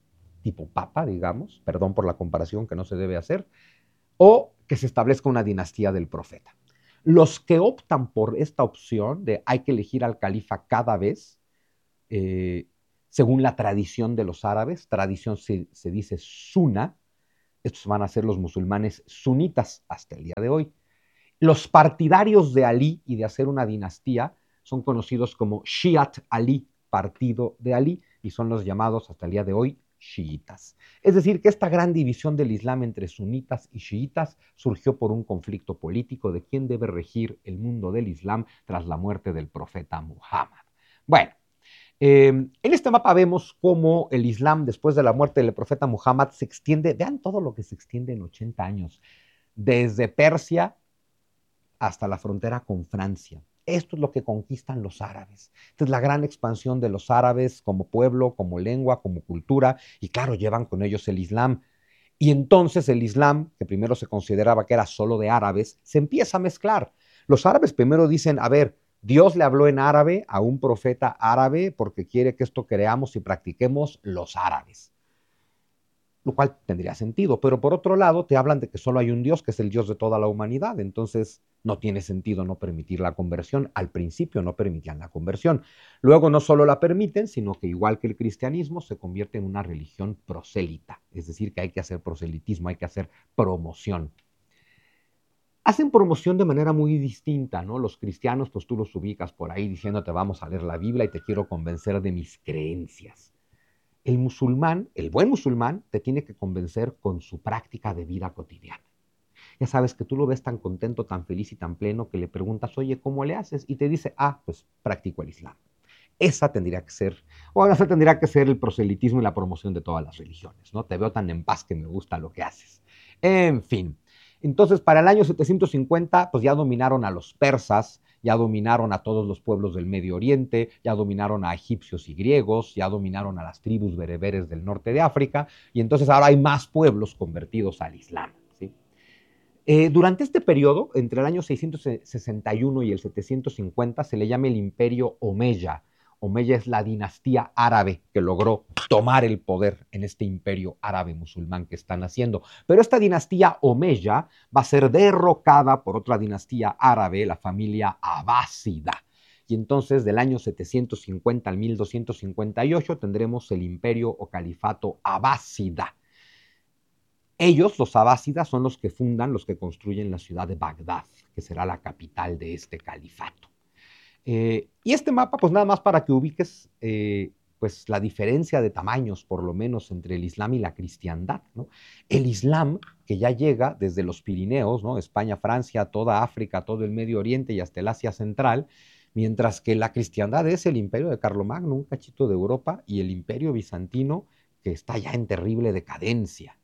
tipo papa, digamos, perdón por la comparación que no se debe hacer, o que se establezca una dinastía del profeta. Los que optan por esta opción de hay que elegir al califa cada vez, eh, según la tradición de los árabes, tradición se, se dice suna, estos van a ser los musulmanes sunitas hasta el día de hoy. Los partidarios de Alí y de hacer una dinastía son conocidos como Shiat Ali, partido de Alí, y son los llamados hasta el día de hoy chiitas. Es decir, que esta gran división del Islam entre sunitas y chiitas surgió por un conflicto político de quién debe regir el mundo del Islam tras la muerte del profeta Muhammad. Bueno, eh, en este mapa vemos cómo el Islam, después de la muerte del profeta Muhammad, se extiende, vean todo lo que se extiende en ochenta años, desde Persia hasta la frontera con Francia. Esto es lo que conquistan los árabes. Esta es la gran expansión de los árabes como pueblo, como lengua, como cultura, y claro, llevan con ellos el Islam. Y entonces el Islam, que primero se consideraba que era solo de árabes, se empieza a mezclar. Los árabes primero dicen, a ver, Dios le habló en árabe a un profeta árabe porque quiere que esto creamos y practiquemos los árabes, lo cual tendría sentido, pero por otro lado te hablan de que solo hay un Dios, que es el Dios de toda la humanidad, entonces no tiene sentido no permitir la conversión. Al principio no permitían la conversión, luego no solo la permiten, sino que igual que el cristianismo se convierte en una religión prosélita, es decir, que hay que hacer proselitismo, hay que hacer promoción. Hacen promoción de manera muy distinta, ¿no? Los cristianos, pues tú los ubicas por ahí diciéndote vamos a leer la Biblia y te quiero convencer de mis creencias. El musulmán, el buen musulmán, te tiene que convencer con su práctica de vida cotidiana. Ya sabes que tú lo ves tan contento, tan feliz y tan pleno que le preguntas, oye, ¿cómo le haces? Y te dice, ah, pues practico el Islam. Esa tendría que ser, o esa tendría que ser el proselitismo y la promoción de todas las religiones, ¿no? Te veo tan en paz que me gusta lo que haces. En fin, entonces para el año setecientos cincuenta, pues ya dominaron a los persas, ya dominaron a todos los pueblos del Medio Oriente, ya dominaron a egipcios y griegos, ya dominaron a las tribus bereberes del norte de África, y entonces ahora hay más pueblos convertidos al Islam, ¿sí? Eh, durante este periodo, entre el año seiscientos sesenta y uno y el setecientos cincuenta, se le llama el Imperio Omeya. Omeya es la dinastía árabe que logró tomar el poder en este imperio árabe musulmán que están haciendo. Pero esta dinastía Omeya va a ser derrocada por otra dinastía árabe, la familia abásida. Y entonces del año setecientos cincuenta al mil doscientos cincuenta y ocho tendremos el imperio o califato abásida. Ellos, los abásidas, son los que fundan, los que construyen la ciudad de Bagdad, que será la capital de este califato. Eh, y este mapa, pues nada más para que ubiques eh, pues la diferencia de tamaños, por lo menos, entre el Islam y la cristiandad, ¿no? El Islam, que ya llega desde los Pirineos, ¿no? España, Francia, toda África, todo el Medio Oriente y hasta el Asia Central, mientras que la cristiandad es el imperio de Carlomagno, un cachito de Europa, y el imperio bizantino, que está ya en terrible decadencia.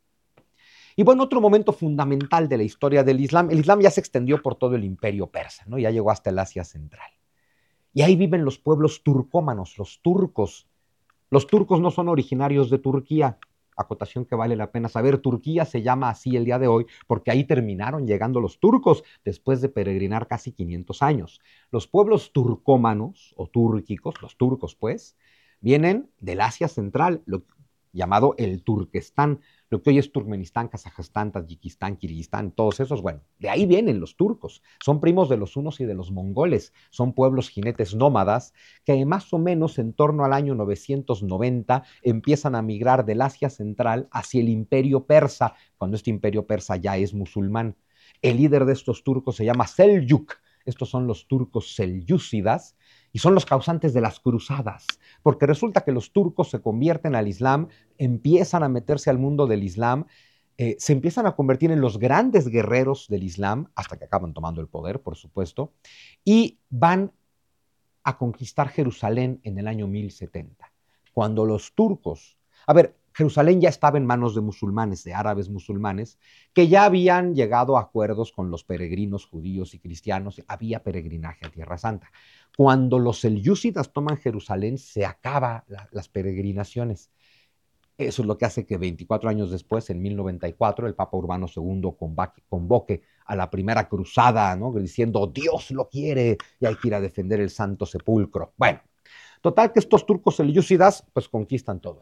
Y bueno, otro momento fundamental de la historia del Islam, el Islam ya se extendió por todo el imperio persa, ¿no? Ya llegó hasta el Asia Central. Y ahí viven los pueblos turcómanos, los turcos. Los turcos no son originarios de Turquía, acotación que vale la pena saber. Turquía se llama así el día de hoy porque ahí terminaron llegando los turcos después de peregrinar casi quinientos años. Los pueblos turcómanos o túrquicos, los turcos pues, vienen del Asia Central, lo llamado el Turquestán, lo que hoy es Turkmenistán, Kazajstán, Tayikistán, Kirguistán, todos esos, bueno, de ahí vienen los turcos, son primos de los hunos y de los mongoles, son pueblos jinetes nómadas que más o menos en torno al año novecientos noventa empiezan a migrar del Asia Central hacia el imperio persa, cuando este imperio persa ya es musulmán. El líder de estos turcos se llama Seljuk, estos son los turcos selyúcidas, y son los causantes de las cruzadas, porque resulta que los turcos se convierten al Islam, empiezan a meterse al mundo del Islam, eh, se empiezan a convertir en los grandes guerreros del Islam, hasta que acaban tomando el poder, por supuesto, y van a conquistar Jerusalén en el año mil setenta. Cuando los turcos, a ver, Jerusalén ya estaba en manos de musulmanes, de árabes musulmanes, que ya habían llegado a acuerdos con los peregrinos judíos y cristianos, había peregrinaje a Tierra Santa. Cuando los selyúcidas toman Jerusalén, se acaban la, las peregrinaciones. Eso es lo que hace que veinticuatro años después, en mil noventa y cuatro, el Papa Urbano segundo convoque, convoque a la primera cruzada, ¿no? Diciendo, Dios lo quiere y hay que ir a defender el Santo Sepulcro. Bueno, total que estos turcos selyúcidas pues conquistan todo esto.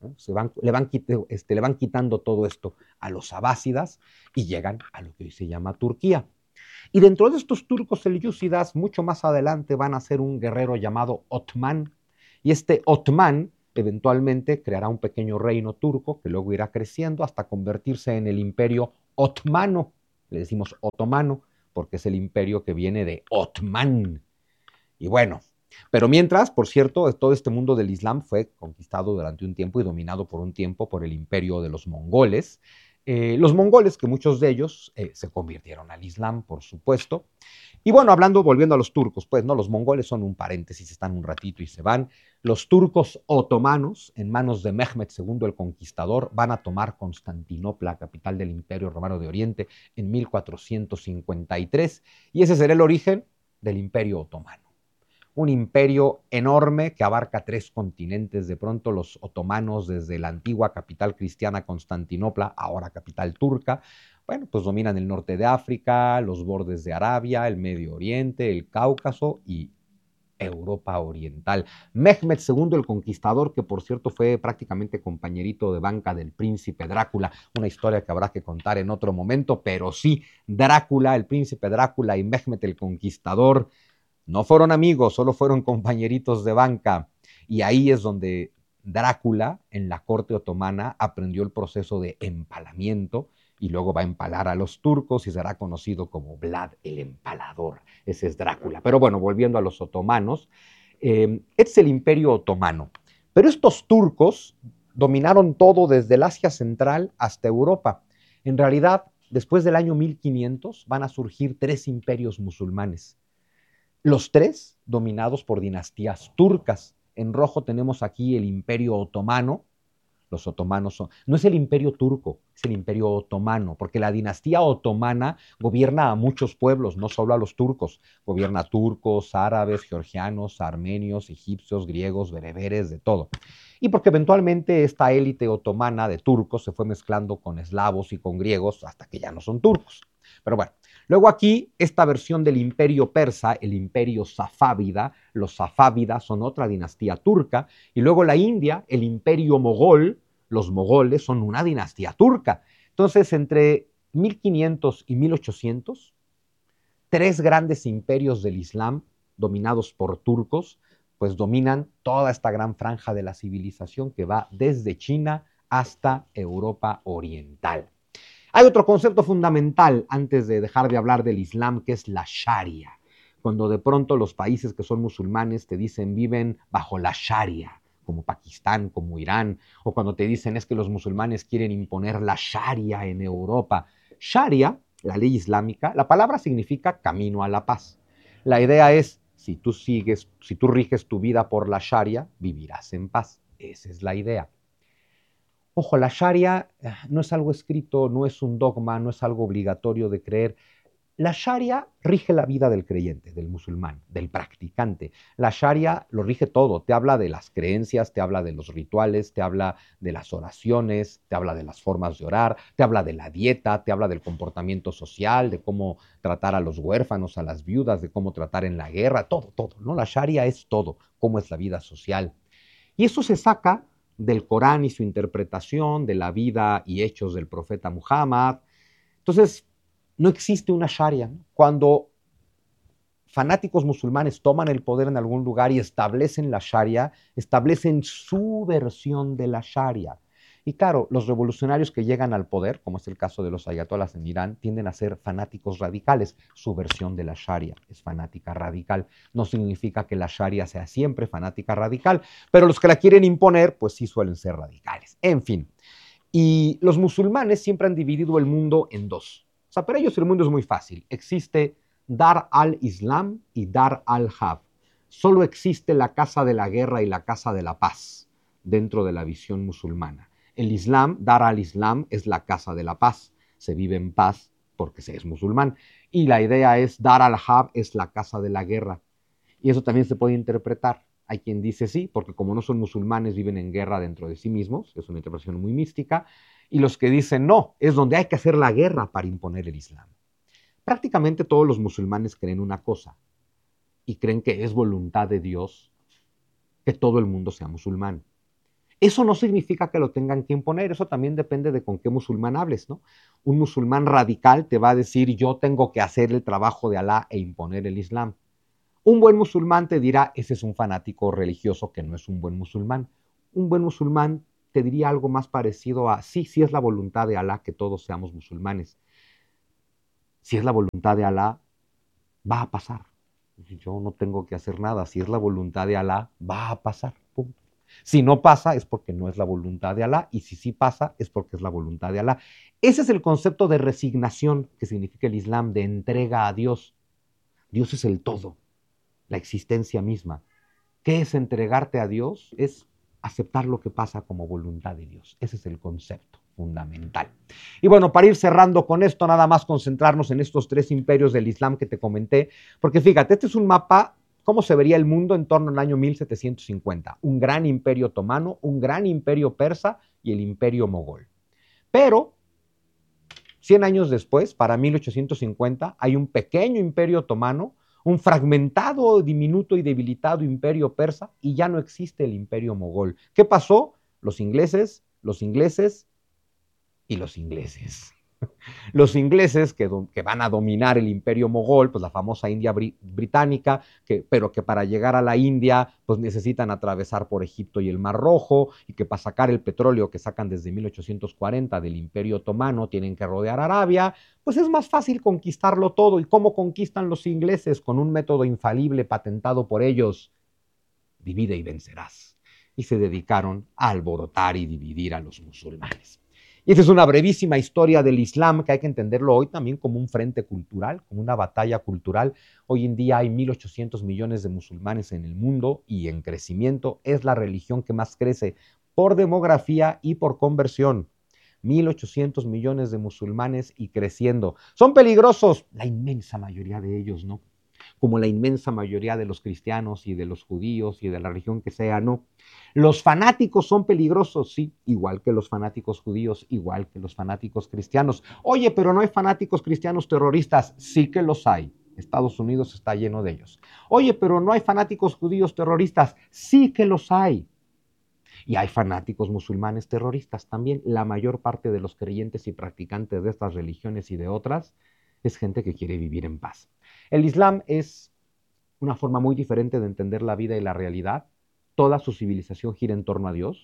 ¿no? Se van, le, van, este, le van quitando todo esto a los abásidas y llegan a lo que hoy se llama Turquía. Y dentro de estos turcos selyúcidas, mucho más adelante van a ser un guerrero llamado Otmán. Y este Otmán eventualmente creará un pequeño reino turco que luego irá creciendo hasta convertirse en el imperio otomano. Le decimos otomano porque es el imperio que viene de Otmán. Y bueno, pero mientras, por cierto, todo este mundo del Islam fue conquistado durante un tiempo y dominado por un tiempo por el imperio de los mongoles. Eh, los mongoles, que muchos de ellos eh, se convirtieron al Islam, por supuesto. Y bueno, hablando, volviendo a los turcos, pues no, los mongoles son un paréntesis, están un ratito y se van. Los turcos otomanos, en manos de Mehmed segundo el Conquistador, van a tomar Constantinopla, capital del Imperio Romano de Oriente, en mil cuatrocientos cincuenta y tres, y ese será el origen del Imperio Otomano. Un imperio enorme que abarca tres continentes. De pronto los otomanos, desde la antigua capital cristiana Constantinopla, ahora capital turca, bueno, pues dominan el norte de África, los bordes de Arabia, el Medio Oriente, el Cáucaso y Europa Oriental. Mehmed segundo el Conquistador, que por cierto fue prácticamente compañerito de banca del príncipe Drácula, una historia que habrá que contar en otro momento, pero sí, Drácula, el príncipe Drácula y Mehmed el Conquistador no fueron amigos, solo fueron compañeritos de banca. Y ahí es donde Drácula, en la corte otomana, aprendió el proceso de empalamiento y luego va a empalar a los turcos y será conocido como Vlad el Empalador. Ese es Drácula. Pero bueno, volviendo a los otomanos, eh, es el Imperio Otomano. Pero estos turcos dominaron todo desde el Asia Central hasta Europa. En realidad, después del año mil quinientos van a surgir tres imperios musulmanes. Los tres dominados por dinastías turcas. En rojo tenemos aquí el Imperio Otomano. Los otomanos son, no es el Imperio Turco, es el Imperio Otomano, porque la dinastía otomana gobierna a muchos pueblos, no solo a los turcos. Gobierna a turcos, árabes, georgianos, armenios, egipcios, griegos, bereberes, de todo. Y porque eventualmente esta élite otomana de turcos se fue mezclando con eslavos y con griegos hasta que ya no son turcos. Pero bueno, luego aquí esta versión del imperio persa, el imperio safávida, los safávidas son otra dinastía turca, y luego la India, el imperio mogol, los mogoles son una dinastía turca. Entonces, entre mil quinientos y mil ochocientos, tres grandes imperios del Islam dominados por turcos, pues dominan toda esta gran franja de la civilización que va desde China hasta Europa Oriental. Hay otro concepto fundamental antes de dejar de hablar del Islam, que es la Sharia. Cuando de pronto los países que son musulmanes te dicen viven bajo la Sharia, como Pakistán, como Irán, o cuando te dicen es que los musulmanes quieren imponer la Sharia en Europa. Sharia, la ley islámica, la palabra significa camino a la paz. La idea es, si tú sigues, si tú riges tu vida por la Sharia, vivirás en paz. Esa es la idea. Ojo, la Sharia no es algo escrito, no es un dogma, no es algo obligatorio de creer. La Sharia rige la vida del creyente, del musulmán, del practicante. La Sharia lo rige todo, te habla de las creencias, te habla de los rituales, te habla de las oraciones, te habla de las formas de orar, te habla de la dieta, te habla del comportamiento social, de cómo tratar a los huérfanos, a las viudas, de cómo tratar en la guerra, todo, todo, ¿no? La Sharia es todo, cómo es la vida social. Y eso se saca del Corán y su interpretación, de la vida y hechos del profeta Muhammad. Entonces, no existe una Sharia. Cuando fanáticos musulmanes toman el poder en algún lugar y establecen la Sharia, establecen su versión de la Sharia. Y claro, los revolucionarios que llegan al poder, como es el caso de los ayatolás en Irán, tienden a ser fanáticos radicales. Su versión de la Sharia es fanática radical. No significa que la Sharia sea siempre fanática radical, pero los que la quieren imponer, pues sí suelen ser radicales. En fin, y los musulmanes siempre han dividido el mundo en dos. O sea, para ellos el mundo es muy fácil. Existe Dar al-Islam y Dar al-Harb. Solo existe la casa de la guerra y la casa de la paz dentro de la visión musulmana. El Islam, Dar al-Islam, es la casa de la paz. Se vive en paz porque se es musulmán. Y la idea es Dar al-Harb es la casa de la guerra. Y eso también se puede interpretar. Hay quien dice sí, porque como no son musulmanes, viven en guerra dentro de sí mismos. Es una interpretación muy mística. Y los que dicen no, es donde hay que hacer la guerra para imponer el Islam. Prácticamente todos los musulmanes creen una cosa y creen que es voluntad de Dios que todo el mundo sea musulmán. Eso no significa que lo tengan que imponer, eso también depende de con qué musulmán hables, ¿no? Un musulmán radical te va a decir, yo tengo que hacer el trabajo de Alá e imponer el Islam. Un buen musulmán te dirá, ese es un fanático religioso que no es un buen musulmán. Un buen musulmán te diría algo más parecido a, sí, sí es la voluntad de Alá que todos seamos musulmanes. Si es la voluntad de Alá, va a pasar. Yo no tengo que hacer nada. Si es la voluntad de Alá, va a pasar. Punto. Si no pasa, es porque no es la voluntad de Alá, y si sí pasa, es porque es la voluntad de Alá. Ese es el concepto de resignación que significa el Islam, de entrega a Dios. Dios es el todo, la existencia misma. ¿Qué es entregarte a Dios? Es aceptar lo que pasa como voluntad de Dios. Ese es el concepto fundamental. Y bueno, para ir cerrando con esto, nada más concentrarnos en estos tres imperios del Islam que te comenté, porque fíjate, este es un mapa, cómo se vería el mundo en torno al año mil setecientos cincuenta. Un gran imperio otomano, un gran imperio persa y el imperio mogol. Pero cien años después, para mil ochocientos cincuenta, hay un pequeño imperio otomano, un fragmentado, diminuto y debilitado imperio persa, y ya no existe el imperio mogol. ¿Qué pasó? Los ingleses, los ingleses y los ingleses. Los ingleses que, que van a dominar el imperio mogol, pues la famosa India bri británica, que, pero que para llegar a la India pues necesitan atravesar por Egipto y el Mar Rojo, y que para sacar el petróleo que sacan desde mil ochocientos cuarenta del imperio otomano tienen que rodear Arabia, pues es más fácil conquistarlo todo. ¿Y cómo conquistan los ingleses? Con un método infalible patentado por ellos: divide y vencerás. Y se dedicaron a alborotar y dividir a los musulmanes. Y esa es una brevísima historia del Islam que hay que entenderlo hoy también como un frente cultural, como una batalla cultural. Hoy en día hay mil ochocientos millones de musulmanes en el mundo y en crecimiento. Es la religión que más crece por demografía y por conversión. mil ochocientos millones de musulmanes y creciendo. ¿Son peligrosos? La inmensa mayoría de ellos no. Como la inmensa mayoría de los cristianos y de los judíos y de la religión que sea, no. Los fanáticos son peligrosos, sí, igual que los fanáticos judíos, igual que los fanáticos cristianos. Oye, pero no hay fanáticos cristianos terroristas. Sí que los hay. Estados Unidos está lleno de ellos. Oye, pero no hay fanáticos judíos terroristas. Sí que los hay. Y hay fanáticos musulmanes terroristas también. La mayor parte de los creyentes y practicantes de estas religiones y de otras es gente que quiere vivir en paz. El Islam es una forma muy diferente de entender la vida y la realidad. Toda su civilización gira en torno a Dios.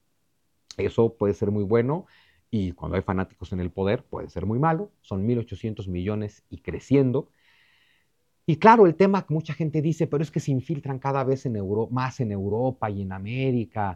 Eso puede ser muy bueno, y cuando hay fanáticos en el poder puede ser muy malo. Son mil ochocientos millones y creciendo. Y claro, el tema que mucha gente dice, pero es que se infiltran cada vez en Euro, más en Europa y en América.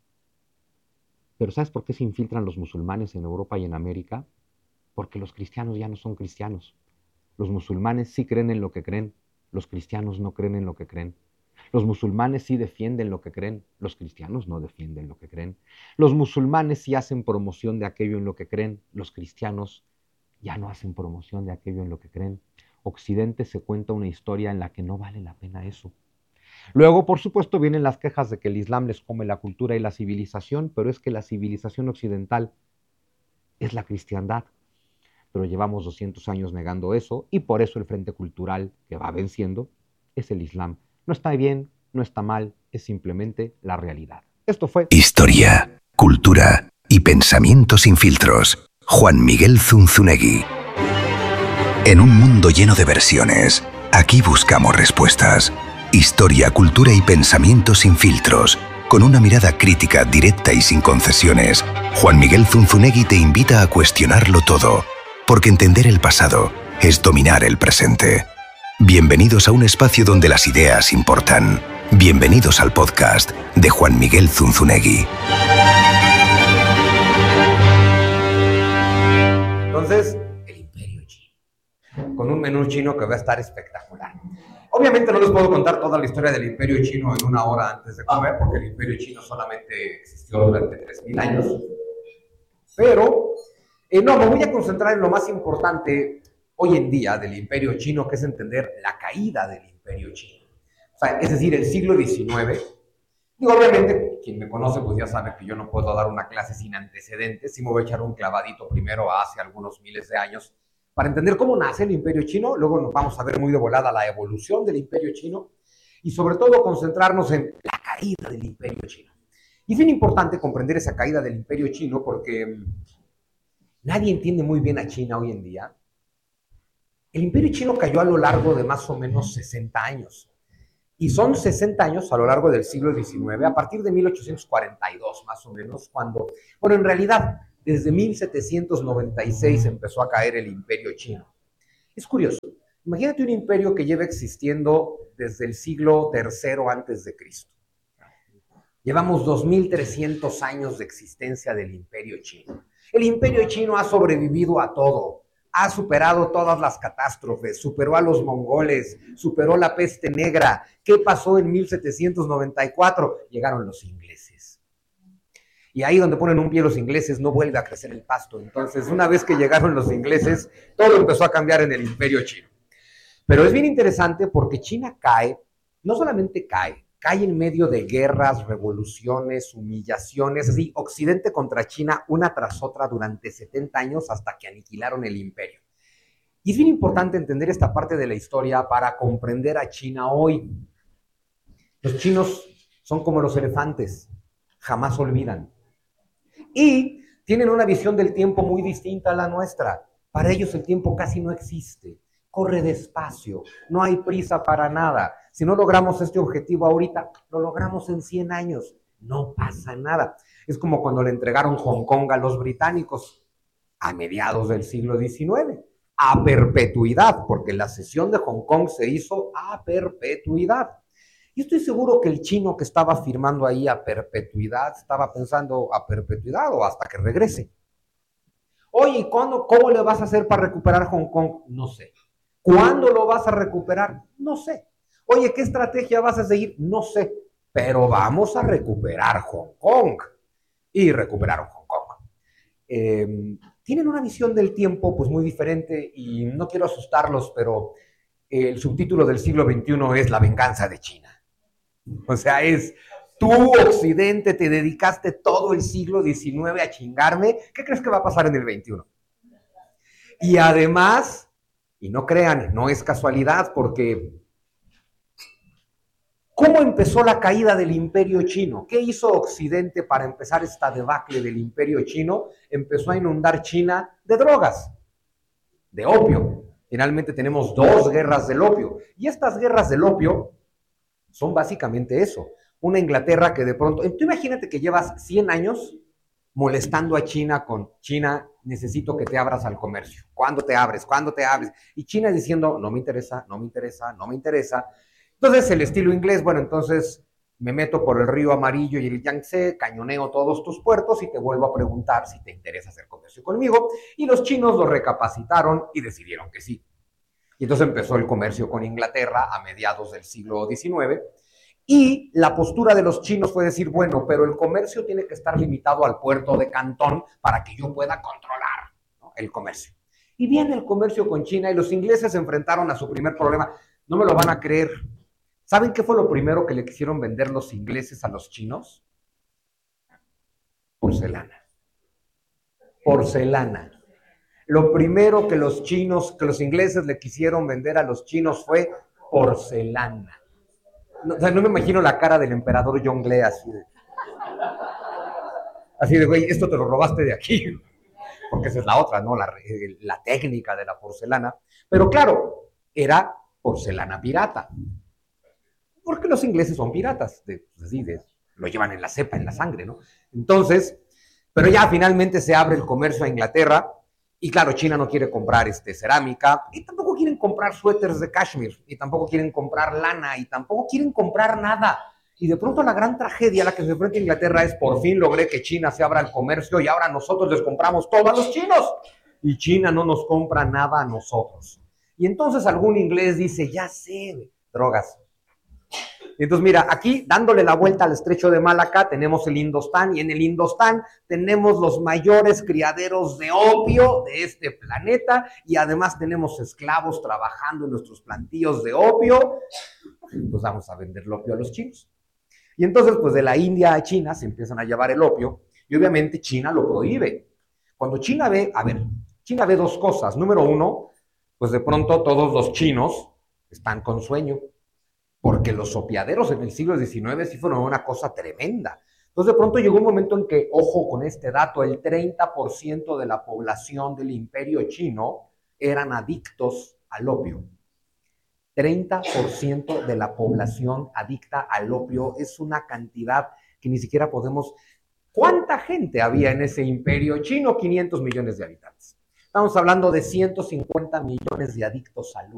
Pero ¿sabes por qué se infiltran los musulmanes en Europa y en América? Porque los cristianos ya no son cristianos. Los musulmanes sí creen en lo que creen, los cristianos no creen en lo que creen. Los musulmanes sí defienden lo que creen, los cristianos no defienden lo que creen. Los musulmanes sí hacen promoción de aquello en lo que creen, los cristianos ya no hacen promoción de aquello en lo que creen. Occidente se cuenta una historia en la que no vale la pena eso. Luego, por supuesto, vienen las quejas de que el Islam les come la cultura y la civilización, pero es que la civilización occidental es la cristiandad. Pero llevamos doscientos años negando eso, y por eso el frente cultural que va venciendo es el Islam. No está bien, no está mal, es simplemente la realidad. Esto fue Historia, cultura y pensamiento sin filtros. Juan Miguel Zunzunegui. En un mundo lleno de versiones, aquí buscamos respuestas. Historia, cultura y pensamiento sin filtros. Con una mirada crítica, directa y sin concesiones, Juan Miguel Zunzunegui te invita a cuestionarlo todo. Porque entender el pasado es dominar el presente. Bienvenidos a un espacio donde las ideas importan. Bienvenidos al podcast de Juan Miguel Zunzunegui. Entonces, el imperio chino, con un menú chino que va a estar espectacular. Obviamente no les puedo contar toda la historia del imperio chino en una hora antes de comer, porque el imperio chino solamente existió durante tres mil años. Pero... Eh, no, me voy a concentrar en lo más importante hoy en día del imperio chino, que es entender la caída del imperio chino. O sea, es decir, el siglo diecinueve. Digo, obviamente, quien me conoce pues ya sabe que yo no puedo dar una clase sin antecedentes. Sí me voy a echar un clavadito primero a hace algunos miles de años para entender cómo nace el imperio chino. Luego nos vamos a ver muy de volada la evolución del imperio chino y sobre todo concentrarnos en la caída del imperio chino. Y es bien importante comprender esa caída del imperio chino porque nadie entiende muy bien a China hoy en día. El imperio chino cayó a lo largo de más o menos sesenta años. Y son sesenta años a lo largo del siglo diecinueve, a partir de mil ochocientos cuarenta y dos más o menos, cuando, bueno, en realidad, desde mil setecientos noventa y seis empezó a caer el imperio chino. Es curioso, imagínate un imperio que lleva existiendo desde el siglo tercero antes de Cristo. Llevamos dos mil trescientos años de existencia del imperio chino. El imperio chino ha sobrevivido a todo. Ha superado todas las catástrofes, superó a los mongoles, superó la peste negra. ¿Qué pasó en mil setecientos noventa y cuatro? Llegaron los ingleses. Y ahí donde ponen un pie los ingleses no vuelve a crecer el pasto. Entonces, una vez que llegaron los ingleses, todo empezó a cambiar en el imperio chino. Pero es bien interesante porque China cae, no solamente cae, cae en medio de guerras, revoluciones, humillaciones, así, Occidente contra China, una tras otra durante setenta años hasta que aniquilaron el imperio. Y es bien importante entender esta parte de la historia para comprender a China hoy. Los chinos son como los elefantes, jamás olvidan. Y tienen una visión del tiempo muy distinta a la nuestra. Para ellos el tiempo casi no existe. Corre despacio, no hay prisa para nada. Si no logramos este objetivo ahorita, lo logramos en cien años. No pasa nada. Es como cuando le entregaron Hong Kong a los británicos a mediados del siglo diecinueve, a perpetuidad, porque la cesión de Hong Kong se hizo a perpetuidad. Y estoy seguro que el chino que estaba firmando ahí a perpetuidad estaba pensando a perpetuidad o hasta que regrese. Oye, ¿cuándo, ¿cómo le vas a hacer para recuperar Hong Kong? No sé. ¿Cuándo lo vas a recuperar? No sé. Oye, ¿qué estrategia vas a seguir? No sé. Pero vamos a recuperar Hong Kong. Y recuperaron Hong Kong. Eh, tienen una visión del tiempo pues muy diferente y no quiero asustarlos, pero el subtítulo del siglo veintiuno es La venganza de China. O sea, es tú, Occidente, te dedicaste todo el siglo diecinueve a chingarme. ¿Qué crees que va a pasar en el veintiuno? Y además... Y no crean, no es casualidad, porque ¿cómo empezó la caída del imperio chino? ¿Qué hizo Occidente para empezar esta debacle del imperio chino? Empezó a inundar China de drogas, de opio. Finalmente tenemos dos guerras del opio. Y estas guerras del opio son básicamente eso. Una Inglaterra que de pronto... Tú imagínate que llevas cien años molestando a China con China, necesito que te abras al comercio. ¿Cuándo te abres? ¿Cuándo te abres? Y China diciendo, no me interesa, no me interesa, no me interesa. Entonces el estilo inglés, bueno, entonces me meto por el río Amarillo y el Yangtze, cañoneo todos tus puertos y te vuelvo a preguntar si te interesa hacer comercio conmigo. Y los chinos lo recapacitaron y decidieron que sí. Y entonces empezó el comercio con Inglaterra a mediados del siglo diecinueve. Y la postura de los chinos fue decir, bueno, pero el comercio tiene que estar limitado al puerto de Cantón para que yo pueda controlar, ¿no?, el comercio. Y viene el comercio con China y los ingleses se enfrentaron a su primer problema. No me lo van a creer. ¿Saben qué fue lo primero que le quisieron vender los ingleses a los chinos? Porcelana. Porcelana. Lo primero que los chinos, que los ingleses le quisieron vender a los chinos fue porcelana. No, o sea, no me imagino la cara del emperador Yongle así de... Así de, güey, esto te lo robaste de aquí. Porque esa es la otra, ¿no? La, la técnica de la porcelana. Pero claro, era porcelana pirata. Porque los ingleses son piratas. De, así de, lo llevan en la cepa, en la sangre, ¿no? Entonces, pero ya finalmente se abre el comercio a Inglaterra. Y claro, China no quiere comprar este, cerámica, y tampoco quieren comprar suéteres de cashmere, y tampoco quieren comprar lana, y tampoco quieren comprar nada. Y de pronto la gran tragedia a la que se enfrenta Inglaterra es, por fin logré que China se abra el comercio, y ahora nosotros les compramos todo a los chinos, y China no nos compra nada a nosotros. Y entonces algún inglés dice, ya sé, drogas. Y entonces mira, aquí dándole la vuelta al estrecho de Malaca tenemos el Indostán, y en el Indostán tenemos los mayores criaderos de opio de este planeta, y además tenemos esclavos trabajando en nuestros plantíos de opio. Pues vamos a vender el opio a los chinos. Y entonces pues de la India a China se empiezan a llevar el opio, y obviamente China lo prohíbe. Cuando China ve, a ver, China ve dos cosas. Número uno, pues de pronto todos los chinos están con sueño, porque los opiaderos en el siglo diecinueve sí fueron una cosa tremenda. Entonces de pronto llegó un momento en que, ojo con este dato, el treinta por ciento de la población del imperio chino eran adictos al opio. treinta por ciento de la población adicta al opio es una cantidad que ni siquiera podemos... ¿Cuánta gente había en ese imperio chino? quinientos millones de habitantes. Estamos hablando de ciento cincuenta millones de adictos al